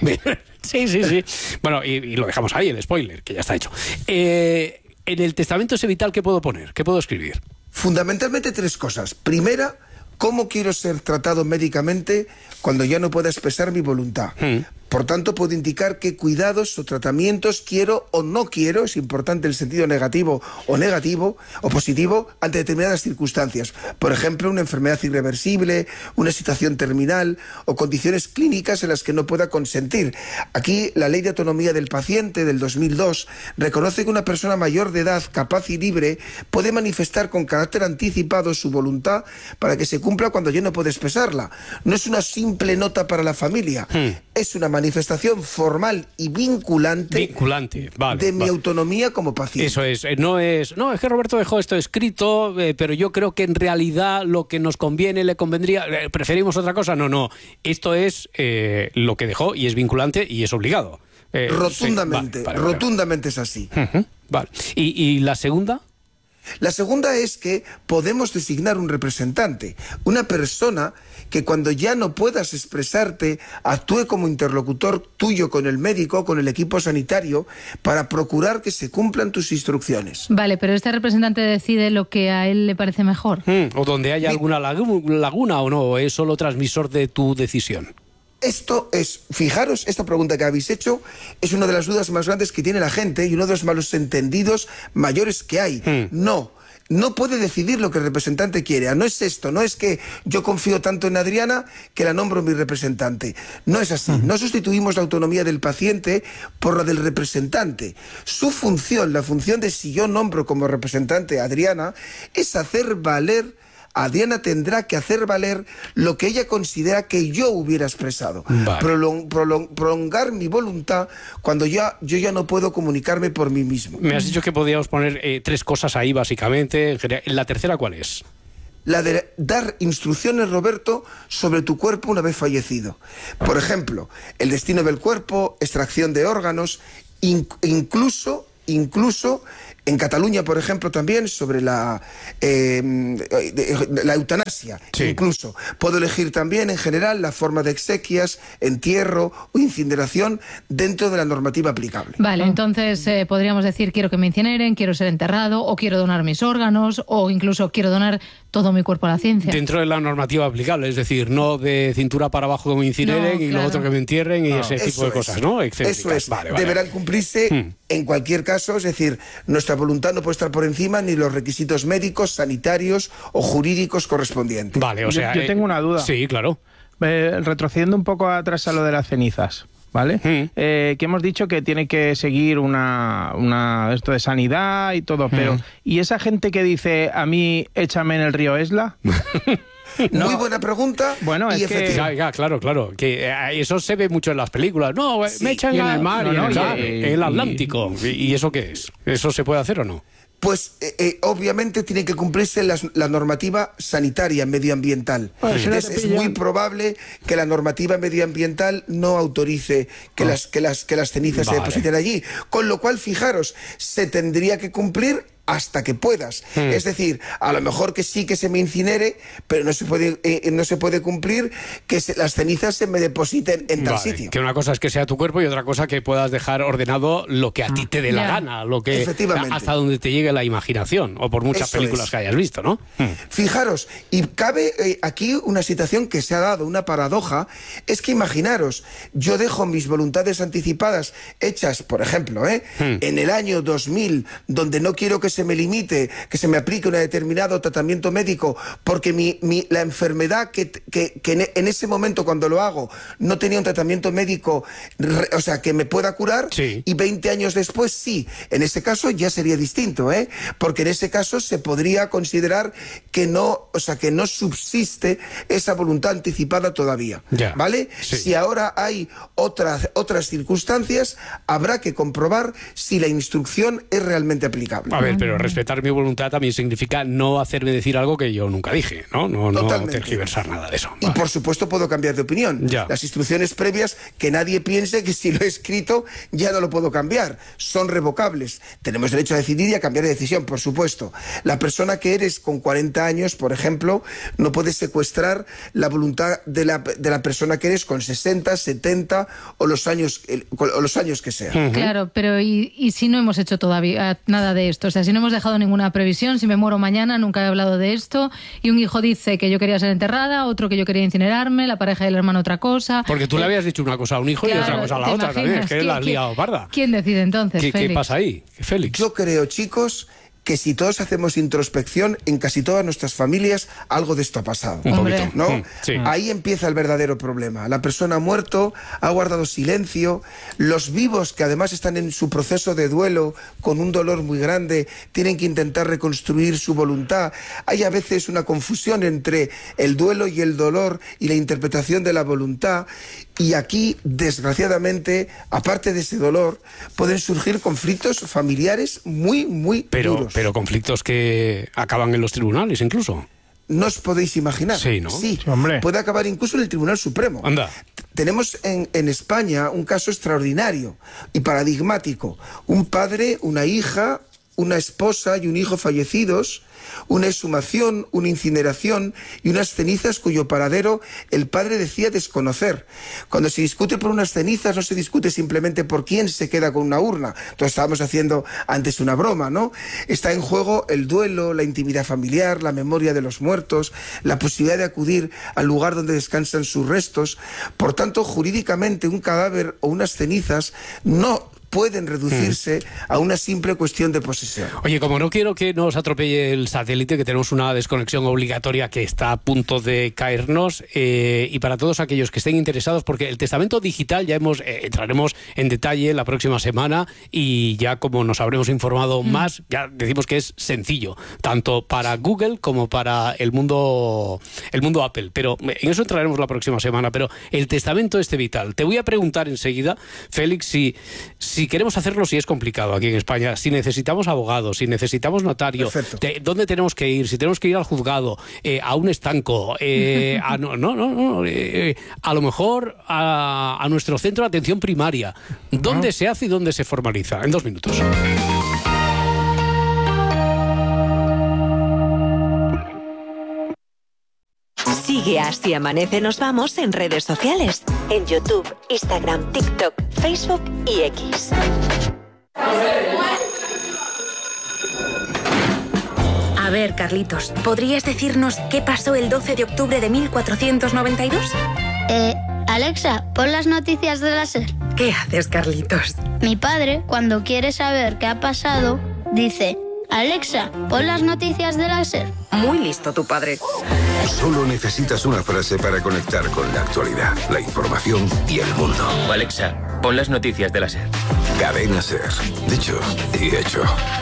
Sí, sí, sí. Bueno, y, y lo dejamos ahí, el spoiler, que ya está hecho. Eh... En el testamento ese vital, ¿qué puedo poner? ¿Qué puedo escribir? Fundamentalmente tres cosas. Primera, ¿cómo quiero ser tratado médicamente cuando ya no pueda expresar mi voluntad? Hmm. Por tanto, puedo indicar qué cuidados o tratamientos quiero o no quiero, es importante el sentido negativo o negativo o positivo, ante determinadas circunstancias. Por ejemplo, una enfermedad irreversible, una situación terminal o condiciones clínicas en las que no pueda consentir. Aquí, la Ley de Autonomía del Paciente del dos mil dos reconoce que una persona mayor de edad, capaz y libre, puede manifestar con carácter anticipado su voluntad para que se cumpla cuando ya no puede expresarla. No es una simple nota para la familia, hmm. es una manifestación formal y vinculante, vinculante vale, de mi vale. autonomía como paciente. Eso es, no es, no, es que Roberto dejó esto escrito, eh, pero yo creo que en realidad lo que nos conviene, le convendría, eh, preferimos otra cosa. No, no, esto es eh, lo que dejó y es vinculante y es obligado. Eh, rotundamente, sí, vale, vale, rotundamente vale. Es así. Uh-huh, vale. ¿Y, ¿Y la segunda? La segunda es que podemos designar un representante, una persona que cuando ya no puedas expresarte, actúe como interlocutor tuyo con el médico, con el equipo sanitario, para procurar que se cumplan tus instrucciones. Vale, pero este representante decide lo que a él le parece mejor. Mm, o donde haya alguna laguna o no, es solo transmisor de tu decisión. Esto es, fijaros, esta pregunta que habéis hecho es una de las dudas más grandes que tiene la gente y uno de los malos entendidos mayores que hay. Mm. No, no puede decidir lo que el representante quiere. No es esto, no es que yo confío tanto en Adriana que la nombro mi representante. No es así. Mm. No sustituimos la autonomía del paciente por la del representante. Su función, la función de si yo nombro como representante a Adriana, es hacer valer... Adriana tendrá que hacer valer lo que ella considera que yo hubiera expresado. Vale. Prolong, prolong, prolongar mi voluntad cuando ya, yo ya no puedo comunicarme por mí mismo. Me has dicho que podíamos poner eh, tres cosas ahí, básicamente. ¿La tercera cuál es? La de dar instrucciones, Roberto, sobre tu cuerpo una vez fallecido. Por ejemplo, el destino del cuerpo, extracción de órganos, in, incluso, incluso... En Cataluña, por ejemplo, también sobre la, eh, la eutanasia, sí. Incluso. Puedo elegir también, en general, la forma de exequias, entierro o incineración dentro de la normativa aplicable. Vale, entonces eh, podríamos decir quiero que me incineren, quiero ser enterrado, o quiero donar mis órganos, o incluso quiero donar todo mi cuerpo a la ciencia. Dentro de la normativa aplicable, es decir, no de cintura para abajo que me incineren, no, y claro. Lo otro que me entierren y no. Ese tipo Eso de es. Cosas, ¿no? Excéntricas. Eso es. Vale, vale. Deberán cumplirse hmm. en cualquier caso, es decir, nuestra voluntad no puede estar por encima ni los requisitos médicos, sanitarios o jurídicos correspondientes. Vale, o sea... Yo, yo tengo una duda. Sí, claro. Eh, retrocediendo un poco atrás a lo de las cenizas, ¿vale? Mm. Eh, que hemos dicho que tiene que seguir una, una esto de sanidad y todo, mm. pero ¿y esa gente que dice a mí échame en el río Esla? No. Muy buena pregunta. Bueno, es que... Ya, ya, claro, claro. Que eh, eso se ve mucho en las películas. No, sí. me echan en el mar, no, y en, no, el, mar, y, en el Atlántico. Y... ¿Y eso qué es? ¿Eso se puede hacer o no? Pues eh, eh, obviamente tiene que cumplirse las, la normativa sanitaria medioambiental. Pues Entonces, es muy probable que la normativa medioambiental no autorice que, oh. las, que, las, que las cenizas vale. se depositen allí. Con lo cual, fijaros, se tendría que cumplir hasta que puedas. Hmm. Es decir, a lo mejor que sí que se me incinere, pero no se puede, eh, no se puede cumplir que se, las cenizas se me depositen en tal vale. sitio. Que una cosa es que sea tu cuerpo y otra cosa que puedas dejar ordenado lo que a ti te dé yeah. la gana, lo que hasta donde te llegue la imaginación, o por muchas Eso películas es. Que hayas visto, ¿no? Hmm. Fijaros, y cabe eh, aquí una situación que se ha dado, una paradoja, es que imaginaros, yo dejo mis voluntades anticipadas hechas, por ejemplo, ¿eh? hmm. en el año dos mil, donde no quiero que se me limite, que se me aplique un determinado tratamiento médico, porque mi, mi, la enfermedad que, que, que en ese momento cuando lo hago no tenía un tratamiento médico, o sea, que me pueda curar, sí. y veinte años después sí. En ese caso ya sería distinto, ¿eh? Porque en ese caso se podría considerar que no, o sea, que no subsiste esa voluntad anticipada todavía, ya. ¿Vale? Sí. Si ahora hay otras, otras circunstancias, habrá que comprobar si la instrucción es realmente aplicable. A ver, pero respetar mi voluntad también significa no hacerme decir algo que yo nunca dije, ¿no? No, no tergiversar nada de eso. Y vale. por supuesto puedo cambiar de opinión. Ya. Las instrucciones previas, que nadie piense que si lo he escrito ya no lo puedo cambiar. Son revocables. Tenemos derecho a decidir y a cambiar de decisión, por supuesto. La persona que eres con cuarenta años, por ejemplo, no puedes secuestrar la voluntad de la, de la persona que eres con sesenta, setenta o los años, o los años que sean. Uh-huh. Claro, pero ¿y, y si no hemos hecho todavía nada de esto? O sea, si no hemos dejado ninguna previsión, si me muero mañana, nunca he hablado de esto, y un hijo dice que yo quería ser enterrada, otro que yo quería incinerarme, la pareja del hermano otra cosa. Porque tú le habías dicho una cosa a un hijo claro, y otra cosa a la otra también, es que la has liado parda. ¿Quién decide entonces, ¿Qué, Félix? ¿Qué pasa ahí, Félix? Yo creo, chicos, que si todos hacemos introspección, en casi todas nuestras familias algo de esto ha pasado. Un poquito, ¿no? Mm, sí. Ahí empieza el verdadero problema. La persona ha muerto, ha guardado silencio, los vivos, que además están en su proceso de duelo, con un dolor muy grande, tienen que intentar reconstruir su voluntad. Hay a veces una confusión entre el duelo y el dolor y la interpretación de la voluntad, y aquí, desgraciadamente, aparte de ese dolor, pueden surgir conflictos familiares muy, muy pero, duros. Pero conflictos que acaban en los tribunales incluso. No os podéis imaginar. Sí, ¿no? Sí, sí, hombre. Puede acabar incluso en el Tribunal Supremo. Anda. Tenemos en, en España un caso extraordinario y paradigmático. Un padre, una hija, una esposa y un hijo fallecidos, una exhumación, una incineración y unas cenizas cuyo paradero el padre decía desconocer. Cuando se discute por unas cenizas no se discute simplemente por quién se queda con una urna. Entonces estábamos haciendo antes una broma, ¿no? Está en juego el duelo, la intimidad familiar, la memoria de los muertos, la posibilidad de acudir al lugar donde descansan sus restos. Por tanto, jurídicamente un cadáver o unas cenizas no pueden reducirse mm. a una simple cuestión de posesión. Oye, como no quiero que nos atropelle el satélite, que tenemos una desconexión obligatoria que está a punto de caernos, eh, y para todos aquellos que estén interesados, porque el testamento digital ya hemos eh, entraremos en detalle la próxima semana, y ya como nos habremos informado mm. más, ya decimos que es sencillo, tanto para Google como para el mundo, el mundo Apple, pero en eso entraremos la próxima semana. Pero el testamento este vital, te voy a preguntar enseguida, Félix, si, si Si queremos hacerlo, si es complicado aquí en España, si necesitamos abogados, si necesitamos notario, te, ¿dónde tenemos que ir? Si tenemos que ir al juzgado, eh, a un estanco, eh, a, no, no, no, no eh, a lo mejor a, a nuestro centro de atención primaria. ¿Dónde uh-huh. se hace y dónde se formaliza? En dos minutos. Sigue a Si Amanece Nos Vamos en redes sociales, en YouTube, Instagram, TikTok, Facebook y X. A ver, Carlitos, ¿podrías decirnos qué pasó el doce de octubre de mil cuatrocientos noventa y dos? Eh, Alexa, pon las noticias de la SER. ¿Qué haces, Carlitos? Mi padre, cuando quiere saber qué ha pasado, dice: Alexa, pon las noticias de la SER. Muy listo tu padre. Solo necesitas una frase para conectar con la actualidad, la información y el mundo. Alexa, pon las noticias de la SER. Cadena SER. Dicho y hecho.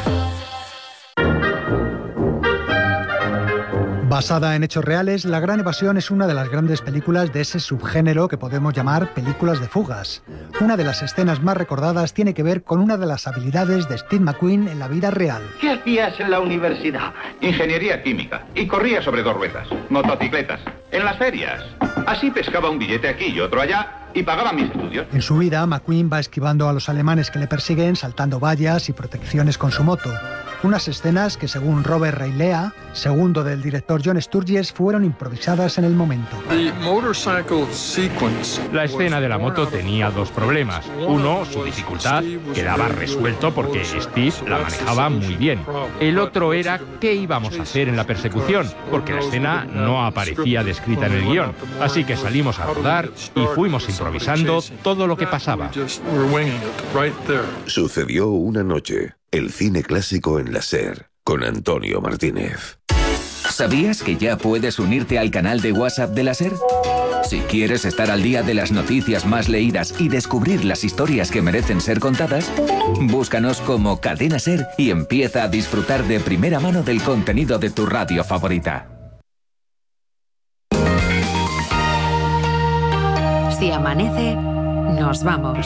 Basada en hechos reales, La Gran Evasión es una de las grandes películas de ese subgénero que podemos llamar películas de fugas. Una de las escenas más recordadas tiene que ver con una de las habilidades de Steve McQueen en la vida real. ¿Qué hacías en la universidad? Ingeniería química. Y corría sobre dos ruedas. Motocicletas. En las ferias. Así pescaba un billete aquí y otro allá y pagaba mis estudios. En su vida, McQueen va esquivando a los alemanes que le persiguen, saltando vallas y protecciones con su moto. Unas escenas que, según Robert Reilea, segundo del director John Sturges, fueron improvisadas en el momento. La escena de la moto tenía dos problemas. Uno, su dificultad, quedaba resuelto porque Steve la manejaba muy bien. El otro era qué íbamos a hacer en la persecución, porque la escena no aparecía descrita en el guión. Así que salimos a rodar y fuimos improvisando todo lo que pasaba. Sucedió una noche. El cine clásico en la SER, con Antonio Martínez. ¿Sabías que ya puedes unirte al canal de WhatsApp de la SER? Si quieres estar al día de las noticias más leídas y descubrir las historias que merecen ser contadas, búscanos como Cadena SER y empieza a disfrutar de primera mano del contenido de tu radio favorita. Si amanece, nos vamos.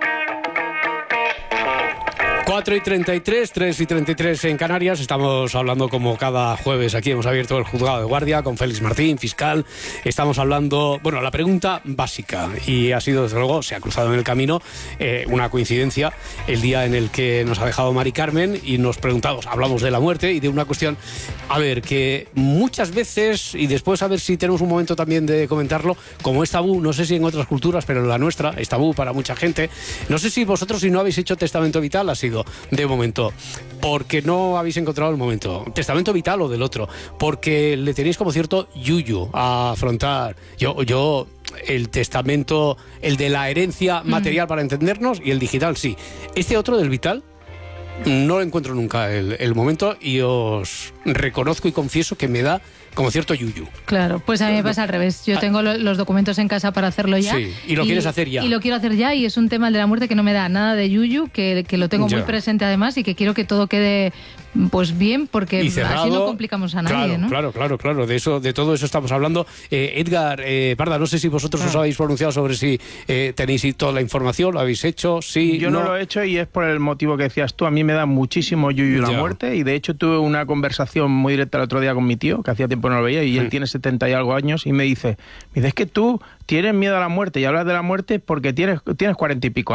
cuatro y treinta y tres, tres y treinta y tres en Canarias. Estamos hablando como cada jueves. Aquí hemos abierto el juzgado de guardia con Félix Martín, fiscal. Estamos hablando, bueno, la pregunta básica, y ha sido, desde luego, se ha cruzado en el camino eh, una coincidencia, el día en el que nos ha dejado Mari Carmen, y nos preguntamos, hablamos de la muerte y de una cuestión, a ver, que muchas veces, y después a ver si tenemos un momento también de comentarlo, como es tabú, no sé si en otras culturas, pero en la nuestra es tabú para mucha gente. No sé si vosotros, si no habéis hecho testamento vital, ha sido de momento porque no habéis encontrado el momento, testamento vital o del otro, porque le tenéis como cierto yuyu a afrontar. Yo, yo el testamento, el de la herencia material, mm. para entendernos, y el digital sí. Este otro del vital no encuentro nunca el, el momento, y os reconozco y confieso que me da como cierto yuyu. Claro, pues a mí me pasa al revés. Yo tengo lo, los documentos en casa para hacerlo ya. Sí, y lo y, quieres hacer ya. Y lo quiero hacer ya, y es un tema, el de la muerte, que no me da nada de yuyu, que, que lo tengo ya. muy presente además, y que quiero que todo quede pues bien, porque cerrado, así no complicamos a nadie, claro, ¿no? Claro, claro, claro, de eso, de todo eso estamos hablando. Eh, Edgar, eh, Parda, no sé si vosotros claro. os habéis pronunciado sobre si eh, tenéis toda la información, lo habéis hecho, sí, Yo no. no lo he hecho, y es por el motivo que decías tú. A mí me da muchísimo yuyu la muerte, y de hecho tuve una conversación muy directa el otro día con mi tío, que hacía tiempo no lo veía, y él mm. tiene setenta y algo años, y me dice, me dice, es que tú tienes miedo a la muerte y hablas de la muerte porque tienes tienes cuarenta y pico años.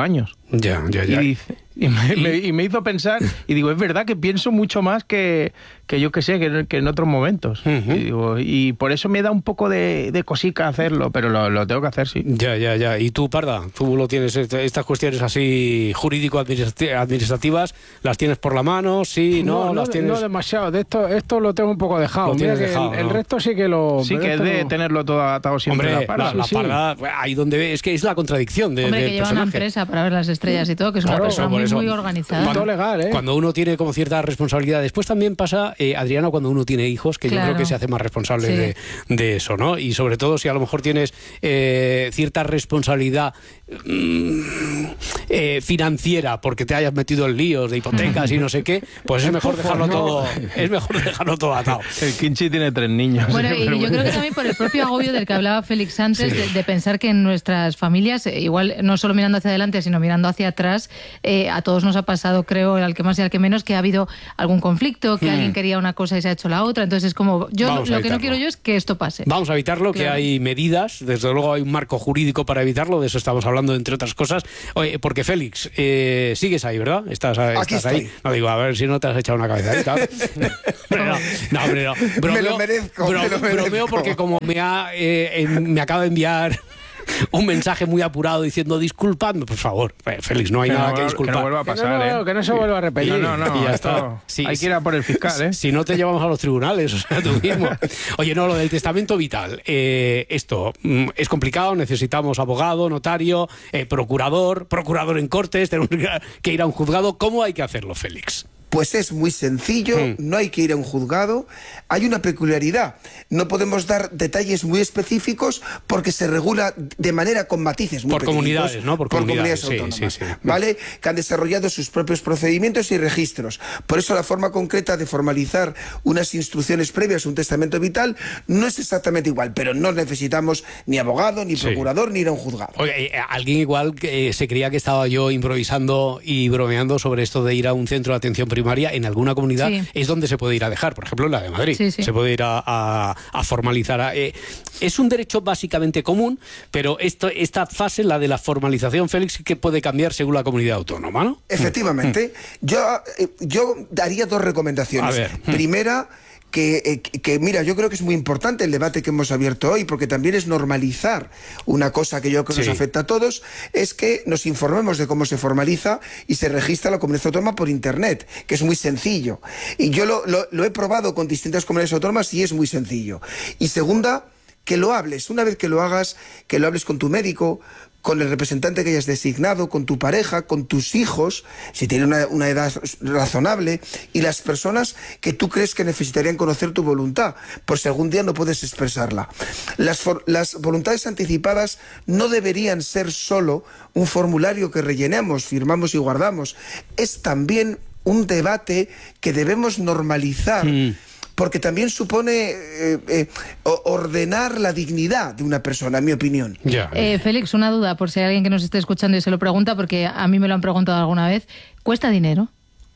Ya, ya, ya. Y dice... Y me, me, y me hizo pensar, y digo, es verdad que pienso mucho más que, que yo que sé, que, que en otros momentos. Uh-huh. y, digo, y por eso me da un poco de, de cosica hacerlo, pero lo, lo tengo que hacer, sí. Ya, ya, ya. ¿Y tú, Parda? ¿Tú lo tienes, estas cuestiones así jurídico-administrativas, las tienes por la mano? Sí, no, no, las no, tienes... no demasiado. De esto, esto lo tengo un poco dejado. Lo Mira que dejado, el, ¿no? el resto sí que lo... Sí, que es de no... tenerlo todo atado siempre. Hombre, a la parda. la, la sí, parda, sí. ahí donde es que es la contradicción de, Hombre, del que lleva personaje. una empresa para ver las estrellas y todo, que es Claro, una persona eso, muy, eso. muy organizada. Cuando, legal, ¿eh? cuando uno tiene como cierta responsabilidad. Después también pasa, eh, Adriana, cuando uno tiene hijos, que claro. yo creo que se hace más responsable sí. de, de eso, ¿no? Y sobre todo si a lo mejor tienes eh, cierta responsabilidad mm, eh, financiera porque te hayas metido en líos de hipotecas y no sé qué, pues es mejor dejarlo no. todo, es mejor dejarlo todo atado. El Kinchi tiene tres niños. Bueno, y yo creo que también por el propio agobio del que hablaba Félix antes, sí. de, de pensar que en nuestras familias, igual no solo mirando hacia adelante, sino mirando hacia atrás, eh, a todos nos ha pasado, creo, al que más y al que menos, que ha habido algún conflicto, que hmm. alguien quería una cosa y se ha hecho la otra. Entonces es como, yo lo, lo que no quiero yo es que esto pase. Vamos a evitarlo, claro. que hay medidas, desde luego hay un marco jurídico para evitarlo, de eso estamos hablando, entre otras cosas. Oye, porque Félix, eh, sigues ahí, ¿verdad? Estás, Aquí estás estoy. ahí. No digo, a ver si no te has echado una cabezadita. Pero no, no, hombre, no. Bromeo, me lo merezco, bro, me lo merezco. Bromeo porque como me, ha, eh, eh, me acaba de enviar un mensaje muy apurado diciendo disculpadme, por favor, Félix, no hay que nada no, que disculpar. Que no vuelva a pasar, que no, no, ¿eh? que no se vuelva a repetir. No, no, no, y ya esto, está. Sí, hay que ir a por el fiscal, ¿eh? Si no te llevamos a los tribunales, o sea, tú mismo. Oye, no, lo del testamento vital. Eh, esto mm, es complicado, necesitamos abogado, notario, eh, procurador, procurador en cortes, tenemos que ir a un juzgado. ¿Cómo hay que hacerlo, Félix? Pues es muy sencillo, mm. no hay que ir a un juzgado. Hay una peculiaridad, no podemos dar detalles muy específicos porque se regula de manera con matices muy Por comunidades, ¿no? Por, por comunidades, comunidades sí, autónomas, sí, sí. ¿vale? Que han desarrollado sus propios procedimientos y registros. Por eso la forma concreta de formalizar unas instrucciones previas a un testamento vital no es exactamente igual, pero no necesitamos ni abogado, ni procurador, sí. ni ir a un juzgado. Oye, alguien igual que se creía que estaba yo improvisando y bromeando sobre esto de ir a un centro de atención primaria en alguna comunidad, sí. es donde se puede ir a dejar, por ejemplo en la de Madrid, sí, sí. se puede ir a, a, a formalizar. A, eh, es un derecho básicamente común, pero esto, esta fase, la de la formalización, Félix, que puede cambiar según la comunidad autónoma, ¿no? Efectivamente. Mm. Yo, eh, yo daría dos recomendaciones. A ver. Primera, Que, eh, que, mira, yo creo que es muy importante el debate que hemos abierto hoy, porque también es normalizar una cosa que yo creo que sí. nos afecta a todos, es que nos informemos de cómo se formaliza y se registra la comunidad autónoma por Internet, que es muy sencillo. Y yo lo, lo, lo he probado con distintas comunidades autónomas y es muy sencillo. Y segunda, que lo hables. Una vez que lo hagas, que lo hables con tu médico, con el representante que hayas designado, con tu pareja, con tus hijos, si tienen una, una edad razonable, y las personas que tú crees que necesitarían conocer tu voluntad, por si algún día no puedes expresarla. Las, for, las voluntades anticipadas no deberían ser solo un formulario que rellenamos, firmamos y guardamos. Es también un debate que debemos normalizar, mm. porque también supone eh, eh, ordenar la dignidad de una persona, en mi opinión. Yeah. Eh, Félix, una duda, por si hay alguien que nos esté escuchando y se lo pregunta, porque a mí me lo han preguntado alguna vez. ¿Cuesta dinero?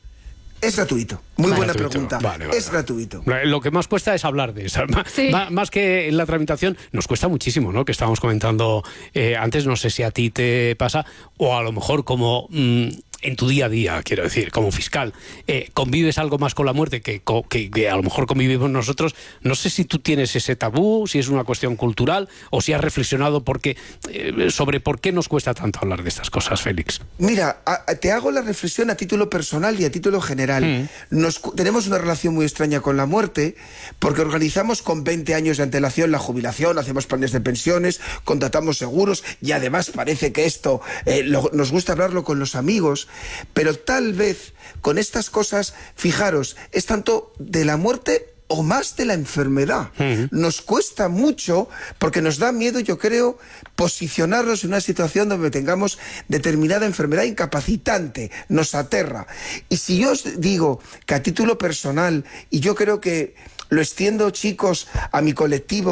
Es gratuito. Muy vale, buena gratuito. pregunta. Vale, vale. Es gratuito. Lo que más cuesta es hablar de eso. Sí. Más, más que en la tramitación, nos cuesta muchísimo, ¿no? Que estábamos comentando eh, antes, no sé si a ti te pasa, o a lo mejor como... Mmm, en tu día a día, quiero decir, como fiscal, eh, convives algo más con la muerte que, que, que a lo mejor convivimos nosotros. No sé si tú tienes ese tabú, si es una cuestión cultural, o si has reflexionado porque, eh, sobre por qué nos cuesta tanto hablar de estas cosas, Félix. Mira, a, a, te hago la reflexión a título personal y a título general. Mm. Nos, tenemos una relación muy extraña con la muerte, porque organizamos con veinte años de antelación la jubilación, hacemos planes de pensiones, contratamos seguros, y además parece que esto eh, lo, nos gusta hablarlo con los amigos. Pero tal vez con estas cosas, fijaros, es tanto de la muerte o más de la enfermedad. Uh-huh. Nos cuesta mucho porque nos da miedo, yo creo, posicionarnos en una situación donde tengamos determinada enfermedad incapacitante, nos aterra. Y si yo os digo que a título personal, y yo creo que lo extiendo, chicos, a mi colectivo,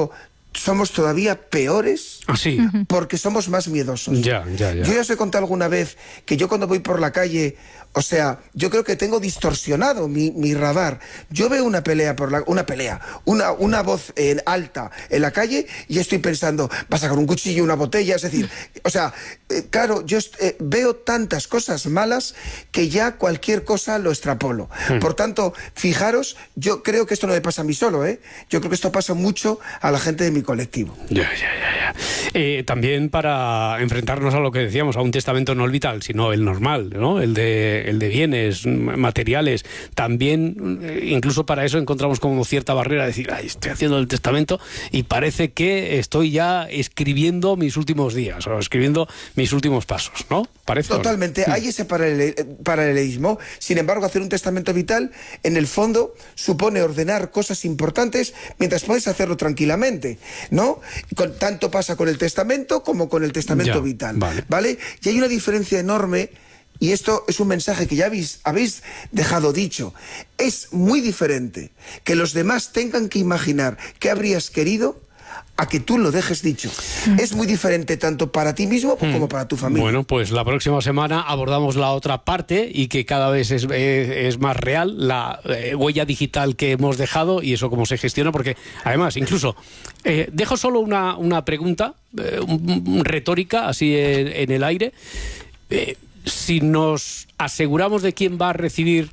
somos todavía peores ¿Ah, sí? porque somos más miedosos. Ya, ya, ya. Yo ya os he contado alguna vez que yo cuando voy por la calle, o sea, yo creo que tengo distorsionado mi, mi radar. Yo veo una pelea, por la, una pelea, una, una voz en alta en la calle y estoy pensando, va a sacar un cuchillo, una botella, es decir, o sea, eh, claro, yo eh, veo tantas cosas malas que ya cualquier cosa lo extrapolo. Hmm. Por tanto, fijaros, yo creo que esto no me pasa a mí solo, ¿eh? Yo creo que esto pasa mucho a la gente de mi colectivo. Ya, ya, ya, ya. Eh, también para enfrentarnos a lo que decíamos, a un testamento no el vital, sino el normal, ¿no? El de, el de bienes materiales. También, eh, incluso para eso encontramos como cierta barrera, decir, ay, estoy haciendo el testamento y parece que estoy ya escribiendo mis últimos días o escribiendo mis últimos pasos, ¿no? Parece. Totalmente, hay ese paralel, paralelismo. Sin embargo, hacer un testamento vital, en el fondo, supone ordenar cosas importantes mientras puedes hacerlo tranquilamente, ¿no? Con, tanto pasa con el testamento como con el testamento ya, vital, vale. ¿vale? Y hay una diferencia enorme, y esto es un mensaje que ya habéis, habéis dejado dicho. Es muy diferente que los demás tengan que imaginar qué habrías querido a que tú lo dejes dicho. Mm. Es muy diferente tanto para ti mismo mm. como para tu familia. Bueno, pues la próxima semana abordamos la otra parte y que cada vez es, es, es más real, la eh, huella digital que hemos dejado y eso cómo se gestiona, porque además, incluso, eh, dejo solo una, una pregunta eh, un, un, retórica, así en, en el aire. Eh, si nos aseguramos de quién va a recibir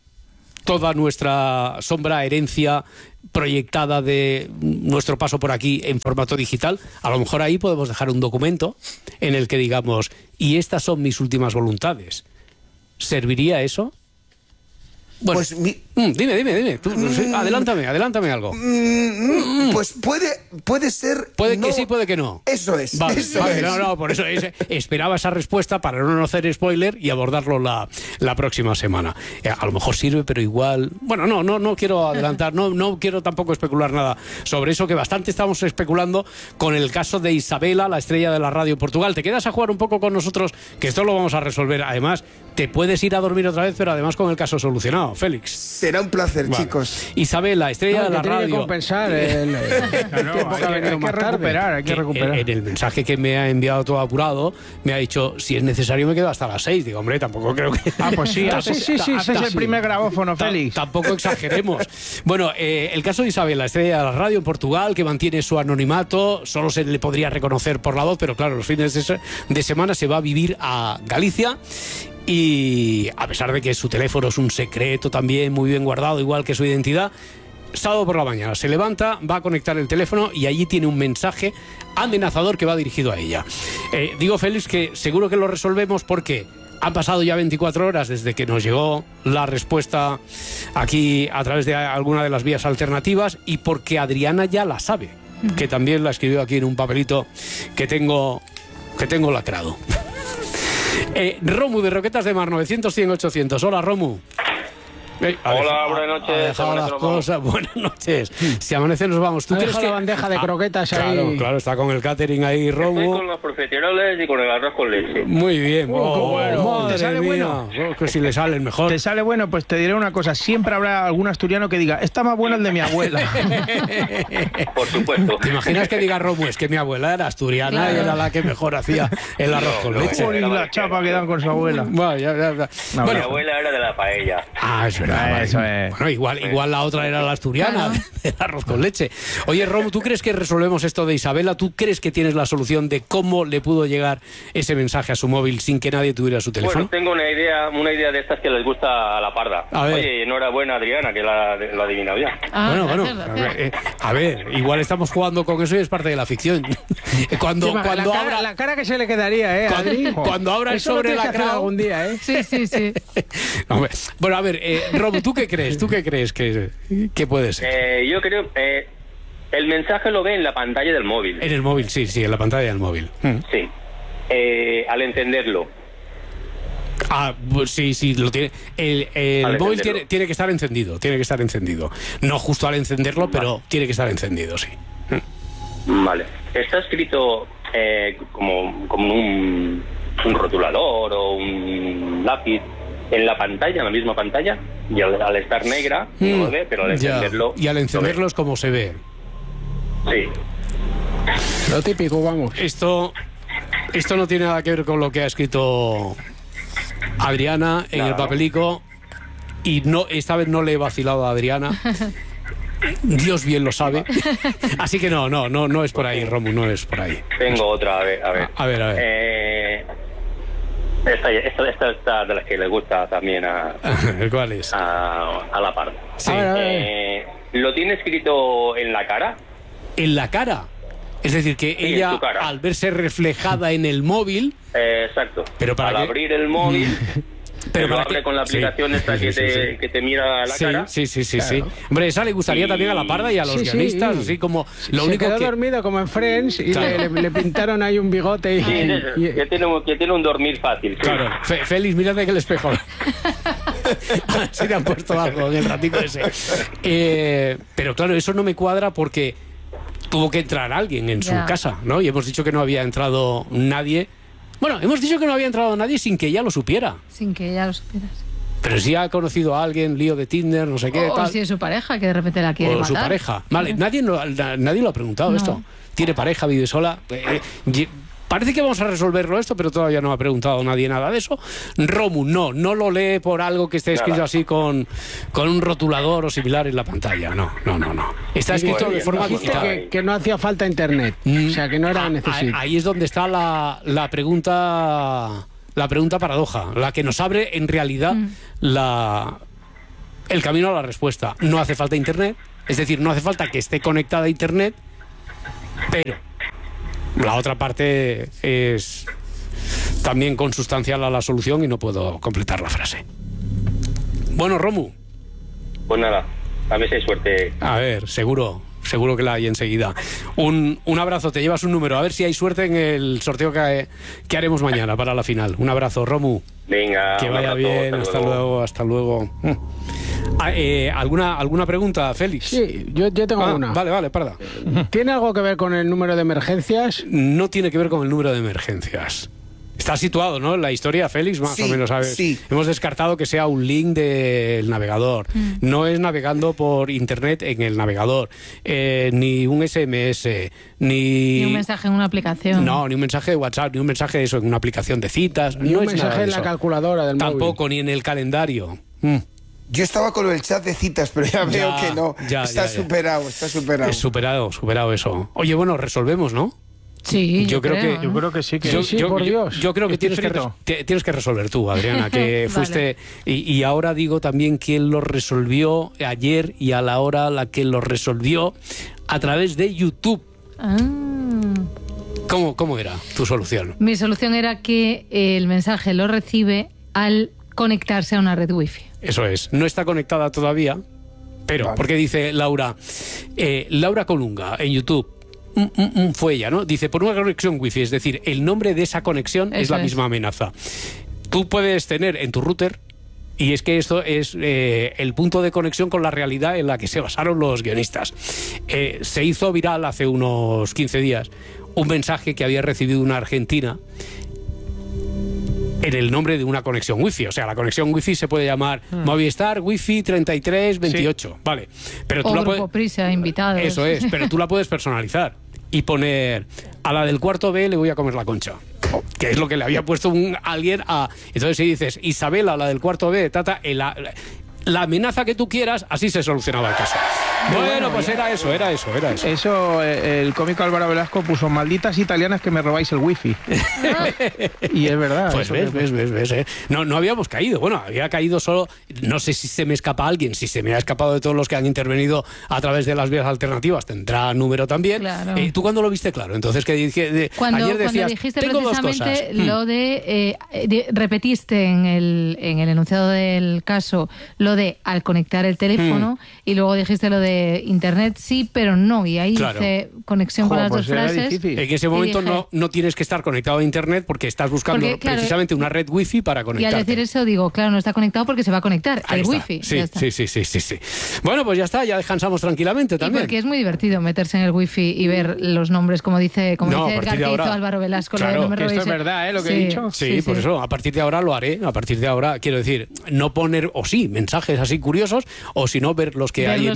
toda nuestra sombra, herencia proyectada de nuestro paso por aquí en formato digital, a lo mejor ahí podemos dejar un documento en el que digamos, y estas son mis últimas voluntades. ¿Serviría eso? Bueno, pues mi... mm, dime, dime, dime. Tú, no sé, adelántame, adelántame algo. Mm, pues puede, puede ser. Puede no... que sí, puede que no. Eso es. Vale, eso vale, es. No, no, por eso es, esperaba esa respuesta para no hacer spoiler y abordarlo la, la próxima semana. A lo mejor sirve, pero igual. Bueno, no, no, no quiero adelantar, no, no quiero tampoco especular nada sobre eso, que bastante estamos especulando con el caso de Isabela, la estrella de la radio en Portugal. ¿Te quedas a jugar un poco con nosotros? Que esto lo vamos a resolver. Además, te puedes ir a dormir otra vez, pero además con el caso solucionado. Félix. Será un placer, vale. chicos. Isabela, estrella no, de la tiene radio. Que compensar el, el no, tiempo que ha venido más tarde. Recuperar, hay que, que recuperar. En, en el mensaje que me ha enviado todo apurado, me ha dicho, si es necesario me quedo hasta las seis. Digo, hombre, tampoco creo que... Ah, pues sí, haces, sí, sí, haces el primer grabófono, Félix. Tampoco exageremos. Bueno, eh, el caso de Isabela, estrella de la radio en Portugal, que mantiene su anonimato, solo se le podría reconocer por la voz, pero claro, los fines de, de semana se va a vivir a Galicia. Y a pesar de que su teléfono es un secreto también muy bien guardado, igual que su identidad, sábado por la mañana se levanta, va a conectar el teléfono y allí tiene un mensaje amenazador que va dirigido a ella. Eh, digo, Félix, que seguro que lo resolvemos porque han pasado ya veinticuatro horas desde que nos llegó la respuesta aquí a través de alguna de las vías alternativas y porque Adriana ya la sabe, uh-huh. que también la escribió aquí en un papelito que tengo, que tengo lacrado. Eh, Romu de Roquetas de Mar, novecientos, cien, ochocientos. Hola, Romu. Eh, Hola, buenas noches. Las cosas. Buenas noches. Si amanece nos vamos. ¿Tú crees que la bandeja de croquetas ah, ahí? Claro, claro, está con el catering ahí, Romu. Estoy con los profesionales y con el arroz con leche. Muy bien. Oh, oh, bueno. ¿Te sale mía. bueno? Oh, que si le sale el mejor. ¿Te sale bueno? Pues te diré una cosa. Siempre habrá algún asturiano que diga, está más bueno el de mi abuela. Por supuesto. ¿Te imaginas que diga Romu? Es que mi abuela era asturiana claro. y era la que mejor hacía el arroz no, con no, leche. Y la chapa que dan con su abuela. Bueno, ya, ya, ya. No, bueno, mi abuela era de la paella. Ah, es verdad. Eso es. Bueno, igual, igual la otra era la asturiana, claro. del arroz con leche. Oye, Romu, ¿tú crees que resolvemos esto de Isabela? ¿Tú crees que tienes la solución de cómo le pudo llegar ese mensaje a su móvil sin que nadie tuviera su teléfono? Bueno, tengo una idea, una idea de estas que les gusta a la parda. A ver. Oye, enhorabuena, Adriana, que la, la ha adivinado ya. Ah, bueno, gracias, bueno, gracias. A, ver, eh, a ver, igual estamos jugando con eso y es parte de la ficción. Cuando, sí, cuando la, abra... cara, la cara que se le quedaría, ¿eh? Cuando, Adri? cuando abra el eso sobre lo la cara algún día, ¿eh? Sí, sí, sí. Bueno, a ver, eh, Romu, ¿tú qué crees? ¿Tú qué crees que, que puede ser? Eh, yo creo... Eh, el mensaje lo ve en la pantalla del móvil. En el móvil, sí, sí, en la pantalla del móvil. Sí. Eh, al encenderlo. Ah, pues sí, sí, lo tiene. El, el móvil tiene, tiene que estar encendido, tiene que estar encendido. No justo al encenderlo, vale. pero tiene que estar encendido, sí. Vale. Está escrito eh, como, como un, un rotulador o un lápiz en la pantalla, en la misma pantalla, y al, al estar negra no lo ve, pero al encenderlo... Y al encenderlo es como se ve. Sí. Lo típico, vamos. Esto, esto no tiene nada que ver con lo que ha escrito Adriana en nada, el papelico. Y no, esta vez no le he vacilado a Adriana. Dios bien lo sabe. Así que no, no, no, no es por ahí, Romu, no es por ahí. Tengo otra, a ver, a ver. A ver, a ver. Eh, esta, esta, esta, esta de las que le gusta también a... ¿Cuál es? A, a la par. Sí. Eh, ¿Lo tiene escrito en la cara? ¿En la cara? Es decir, que sí, ella, al verse reflejada en el móvil... Eh, exacto. Pero para al que... abrir el móvil... Pero lo abre con la aplicación sí, esta que, sí, te, sí. que te mira la sí, cara. Sí, sí, sí, claro. sí. Hombre, esa le gustaría y... también a la Parda y a los sí, guionistas, sí. así como... Lo Se único quedó que... dormido como en Friends y le, le, le pintaron ahí un bigote. Y, sí, y... Que, tiene, que tiene un dormir fácil. Sí. Claro, Fe, Félix, mírate que el espejo... Si te han puesto algo en el ratito ese. Eh, pero claro, eso no me cuadra porque tuvo que entrar alguien en yeah. su casa, ¿no? Y hemos dicho que no había entrado nadie... Bueno, hemos dicho que no había entrado nadie sin que ella lo supiera. Sin que ella lo supiera. Pero si ha conocido a alguien, lío de Tinder, no sé qué, o tal. O si es su pareja, que de repente la quiere o matar. O su pareja. Vale, nadie, no, nadie lo ha preguntado no. esto. ¿Tiene pareja, vive sola? Eh, eh, parece que vamos a resolverlo esto, pero todavía no ha preguntado nadie nada de eso. Romu, no, no lo lee por algo que esté escrito nada. así con, con un rotulador o similar en la pantalla. No, no, no, no. Está escrito de forma digital. Que, que no hacía falta internet, mm. o sea, que no era necesario. Ahí es donde está la, la pregunta... La pregunta paradoja, la que nos abre en realidad mm. la, el camino a la respuesta. No hace falta internet, es decir, no hace falta que esté conectada a internet, pero la otra parte es también consustancial a la solución y no puedo completar la frase. Bueno, Romu. Pues nada, a ver si hay suerte. A ver, seguro. Seguro que la hay enseguida. Un, un abrazo, te llevas un número. A ver si hay suerte en el sorteo que, que haremos mañana para la final. Un abrazo, Romu. Venga. Que vaya abrazo, bien, hasta, hasta luego. luego, hasta luego. Ah, eh, ¿alguna, ¿Alguna pregunta, Félix? Sí, yo, yo tengo ah, una. Vale, vale, parda. ¿Tiene algo que ver con el número de emergencias? No tiene que ver con el número de emergencias. Está situado, ¿no? La historia, Félix, más sí, o menos, ¿sabes? Sí. Hemos descartado que sea un link del navegador. Mm. No es navegando por internet en el navegador. Eh, ni un ese eme ese, ni... Ni un mensaje en una aplicación. No, ni un mensaje de WhatsApp, ni un mensaje de eso en una aplicación de citas. Ni no un es mensaje nada en la calculadora del Tampoco, móvil. Tampoco, ni en el calendario. Mm. Yo estaba con el chat de citas, pero ya veo ya, que no. Ya, está ya, ya. superado, está superado. Es superado, superado eso. Oye, bueno, resolvemos, ¿no? Sí, yo, yo creo, creo que yo creo que sí que yo, sí, yo, por yo, Dios. yo creo que tienes que, te, tienes que resolver tú, Adriana, que fuiste vale. y, y ahora digo también quién lo resolvió ayer y a la hora la que lo resolvió a través de YouTube. Ah. ¿Cómo, cómo era tu solución? Mi solución era que el mensaje lo recibe al conectarse a una red wifi. Eso es, no está conectada todavía, pero vale. porque dice Laura, eh, Laura Colunga en YouTube. Mm, mm, mm, fue ella, ¿no? Dice, por una conexión wifi, es decir, el nombre de esa conexión Eso es la es. misma amenaza. Tú puedes tener en tu router, y es que esto es eh, el punto de conexión con la realidad en la que se basaron los guionistas. Eh, se hizo viral hace unos quince días un mensaje que había recibido una argentina en el nombre de una conexión wifi. O sea, la conexión wifi se puede llamar hmm. Movistar Wifi treinta y tres veintiocho. Sí. Vale. Pero tú o la Grupo puedes... Prisa, invitados. Eso es, pero tú la puedes personalizar y poner a la del cuarto B le voy a comer la concha. Que es lo que le había puesto un, alguien a... Entonces si dices Isabela, la del cuarto B, tata, el, la, la amenaza que tú quieras, así se solucionaba el caso. Bueno, pues era eso, era eso, era eso. Eso, el cómico Álvaro Velasco puso malditas italianas que me robáis el wifi. Y es verdad. Pues ves, ves, ves, ves, eh. No, no habíamos caído. Bueno, había caído solo, no sé si se me escapa alguien, si se me ha escapado de todos los que han intervenido a través de las vías alternativas, tendrá número también. Claro. Eh, ¿Tú cuándo lo viste claro? Entonces, que dije, de, cuando, ayer decías, cuando dijiste tengo precisamente dos cosas. Lo de, eh, de, repetiste en el, en el enunciado del caso lo de al conectar el teléfono hmm. y luego dijiste lo de internet sí, pero no, y ahí claro. hice conexión Joder, con las pues dos frases. En ese momento dije, no, no tienes que estar conectado a internet porque estás buscando porque, claro, precisamente una red wifi para conectarte. Y al decir eso digo, claro, no está conectado porque se va a conectar ahí el está. wifi. Sí, sí, sí, sí, sí, sí. Bueno, pues ya está, ya descansamos tranquilamente también. Y porque es muy divertido meterse en el wifi y ver los nombres, como dice, como no, dice Edgar, que hizo Álvaro Velasco. Claro, lo de no me que esto es verdad, ¿eh? Lo que sí, he dicho. Sí, sí por sí. eso, a partir de ahora lo haré, a partir de ahora, quiero decir, no poner, o sí, mensajes así curiosos, o si no, ver los que ver hay los en mi comunidad.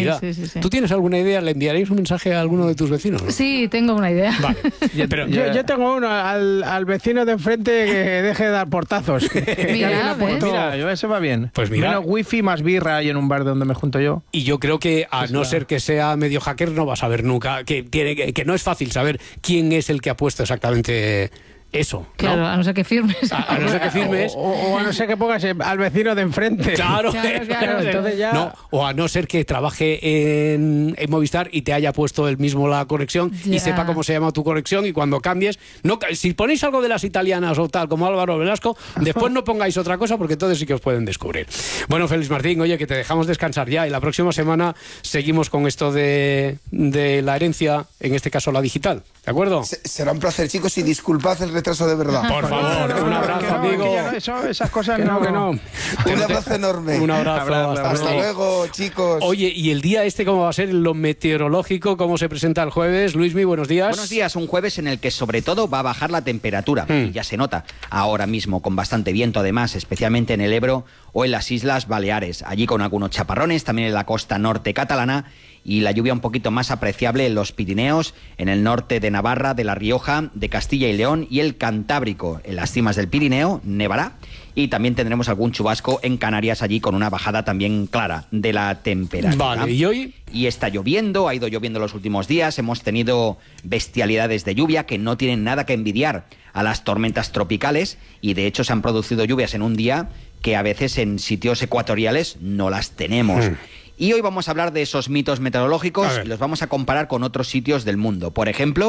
mira, sí, sí, sí. ¿tú tienes alguna idea? ¿Le enviaréis un mensaje a alguno de tus vecinos? Sí, tengo una idea. Vale. Pero, yo, yo tengo uno al, al vecino de enfrente que deje de dar portazos. Mira, puesto... mira, yo ese va bien. Pues mira. Menos wifi, más birra ahí en un bar de donde me junto yo. Y yo creo que a Pues no claro. ser que sea medio hacker no vas a ver nunca, que, tiene, que, que no es fácil saber quién es el que ha puesto exactamente eso, ¿no? Claro, a no ser que firmes. A, a no ser que firmes. O, o, o a no ser que pongas al vecino de enfrente. Claro, Claro, claro. Entonces ya... No, o a no ser que trabaje en, en Movistar y te haya puesto él mismo la conexión y Ya. sepa cómo se llama tu conexión, y cuando cambies, no, si ponéis algo de las italianas o tal, como Álvaro Velasco, después no pongáis otra cosa, porque entonces sí que os pueden descubrir. Bueno, Félix Martín, oye, que te dejamos descansar ya, y la próxima semana seguimos con esto de, de la herencia, en este caso la digital, ¿de acuerdo? Se- será un placer, chicos, y disculpad el retraso de verdad. Por favor, un abrazo, Que no, amigo. que ya no, eso, esas cosas Que no, que no. Un abrazo enorme. Un abrazo. Abrazo, hasta Hasta luego. luego, chicos. Oye, ¿y el día este cómo va a ser? Lo meteorológico, ¿cómo se presenta el jueves? Luismi, buenos días. Buenos días, un jueves en el que sobre todo va a bajar la temperatura, Mm. y ya se nota ahora mismo, con bastante viento además, especialmente en el Ebro o en las Islas Baleares, allí con algunos chaparrones, también en la costa norte catalana, y la lluvia un poquito más apreciable en los Pirineos, en el norte de Navarra, de La Rioja, de Castilla y León y el Cantábrico. En las cimas del Pirineo nevará, y también tendremos algún chubasco en Canarias, allí con una bajada también clara de la temperatura. Vale, ¿y hoy? Y está lloviendo, ha ido lloviendo los últimos días, hemos tenido bestialidades de lluvia que no tienen nada que envidiar a las tormentas tropicales, y de hecho se han producido lluvias en un día que a veces en sitios ecuatoriales no las tenemos. Mm. Y hoy vamos a hablar de esos mitos meteorológicos A ver. y los vamos a comparar con otros sitios del mundo. Por ejemplo,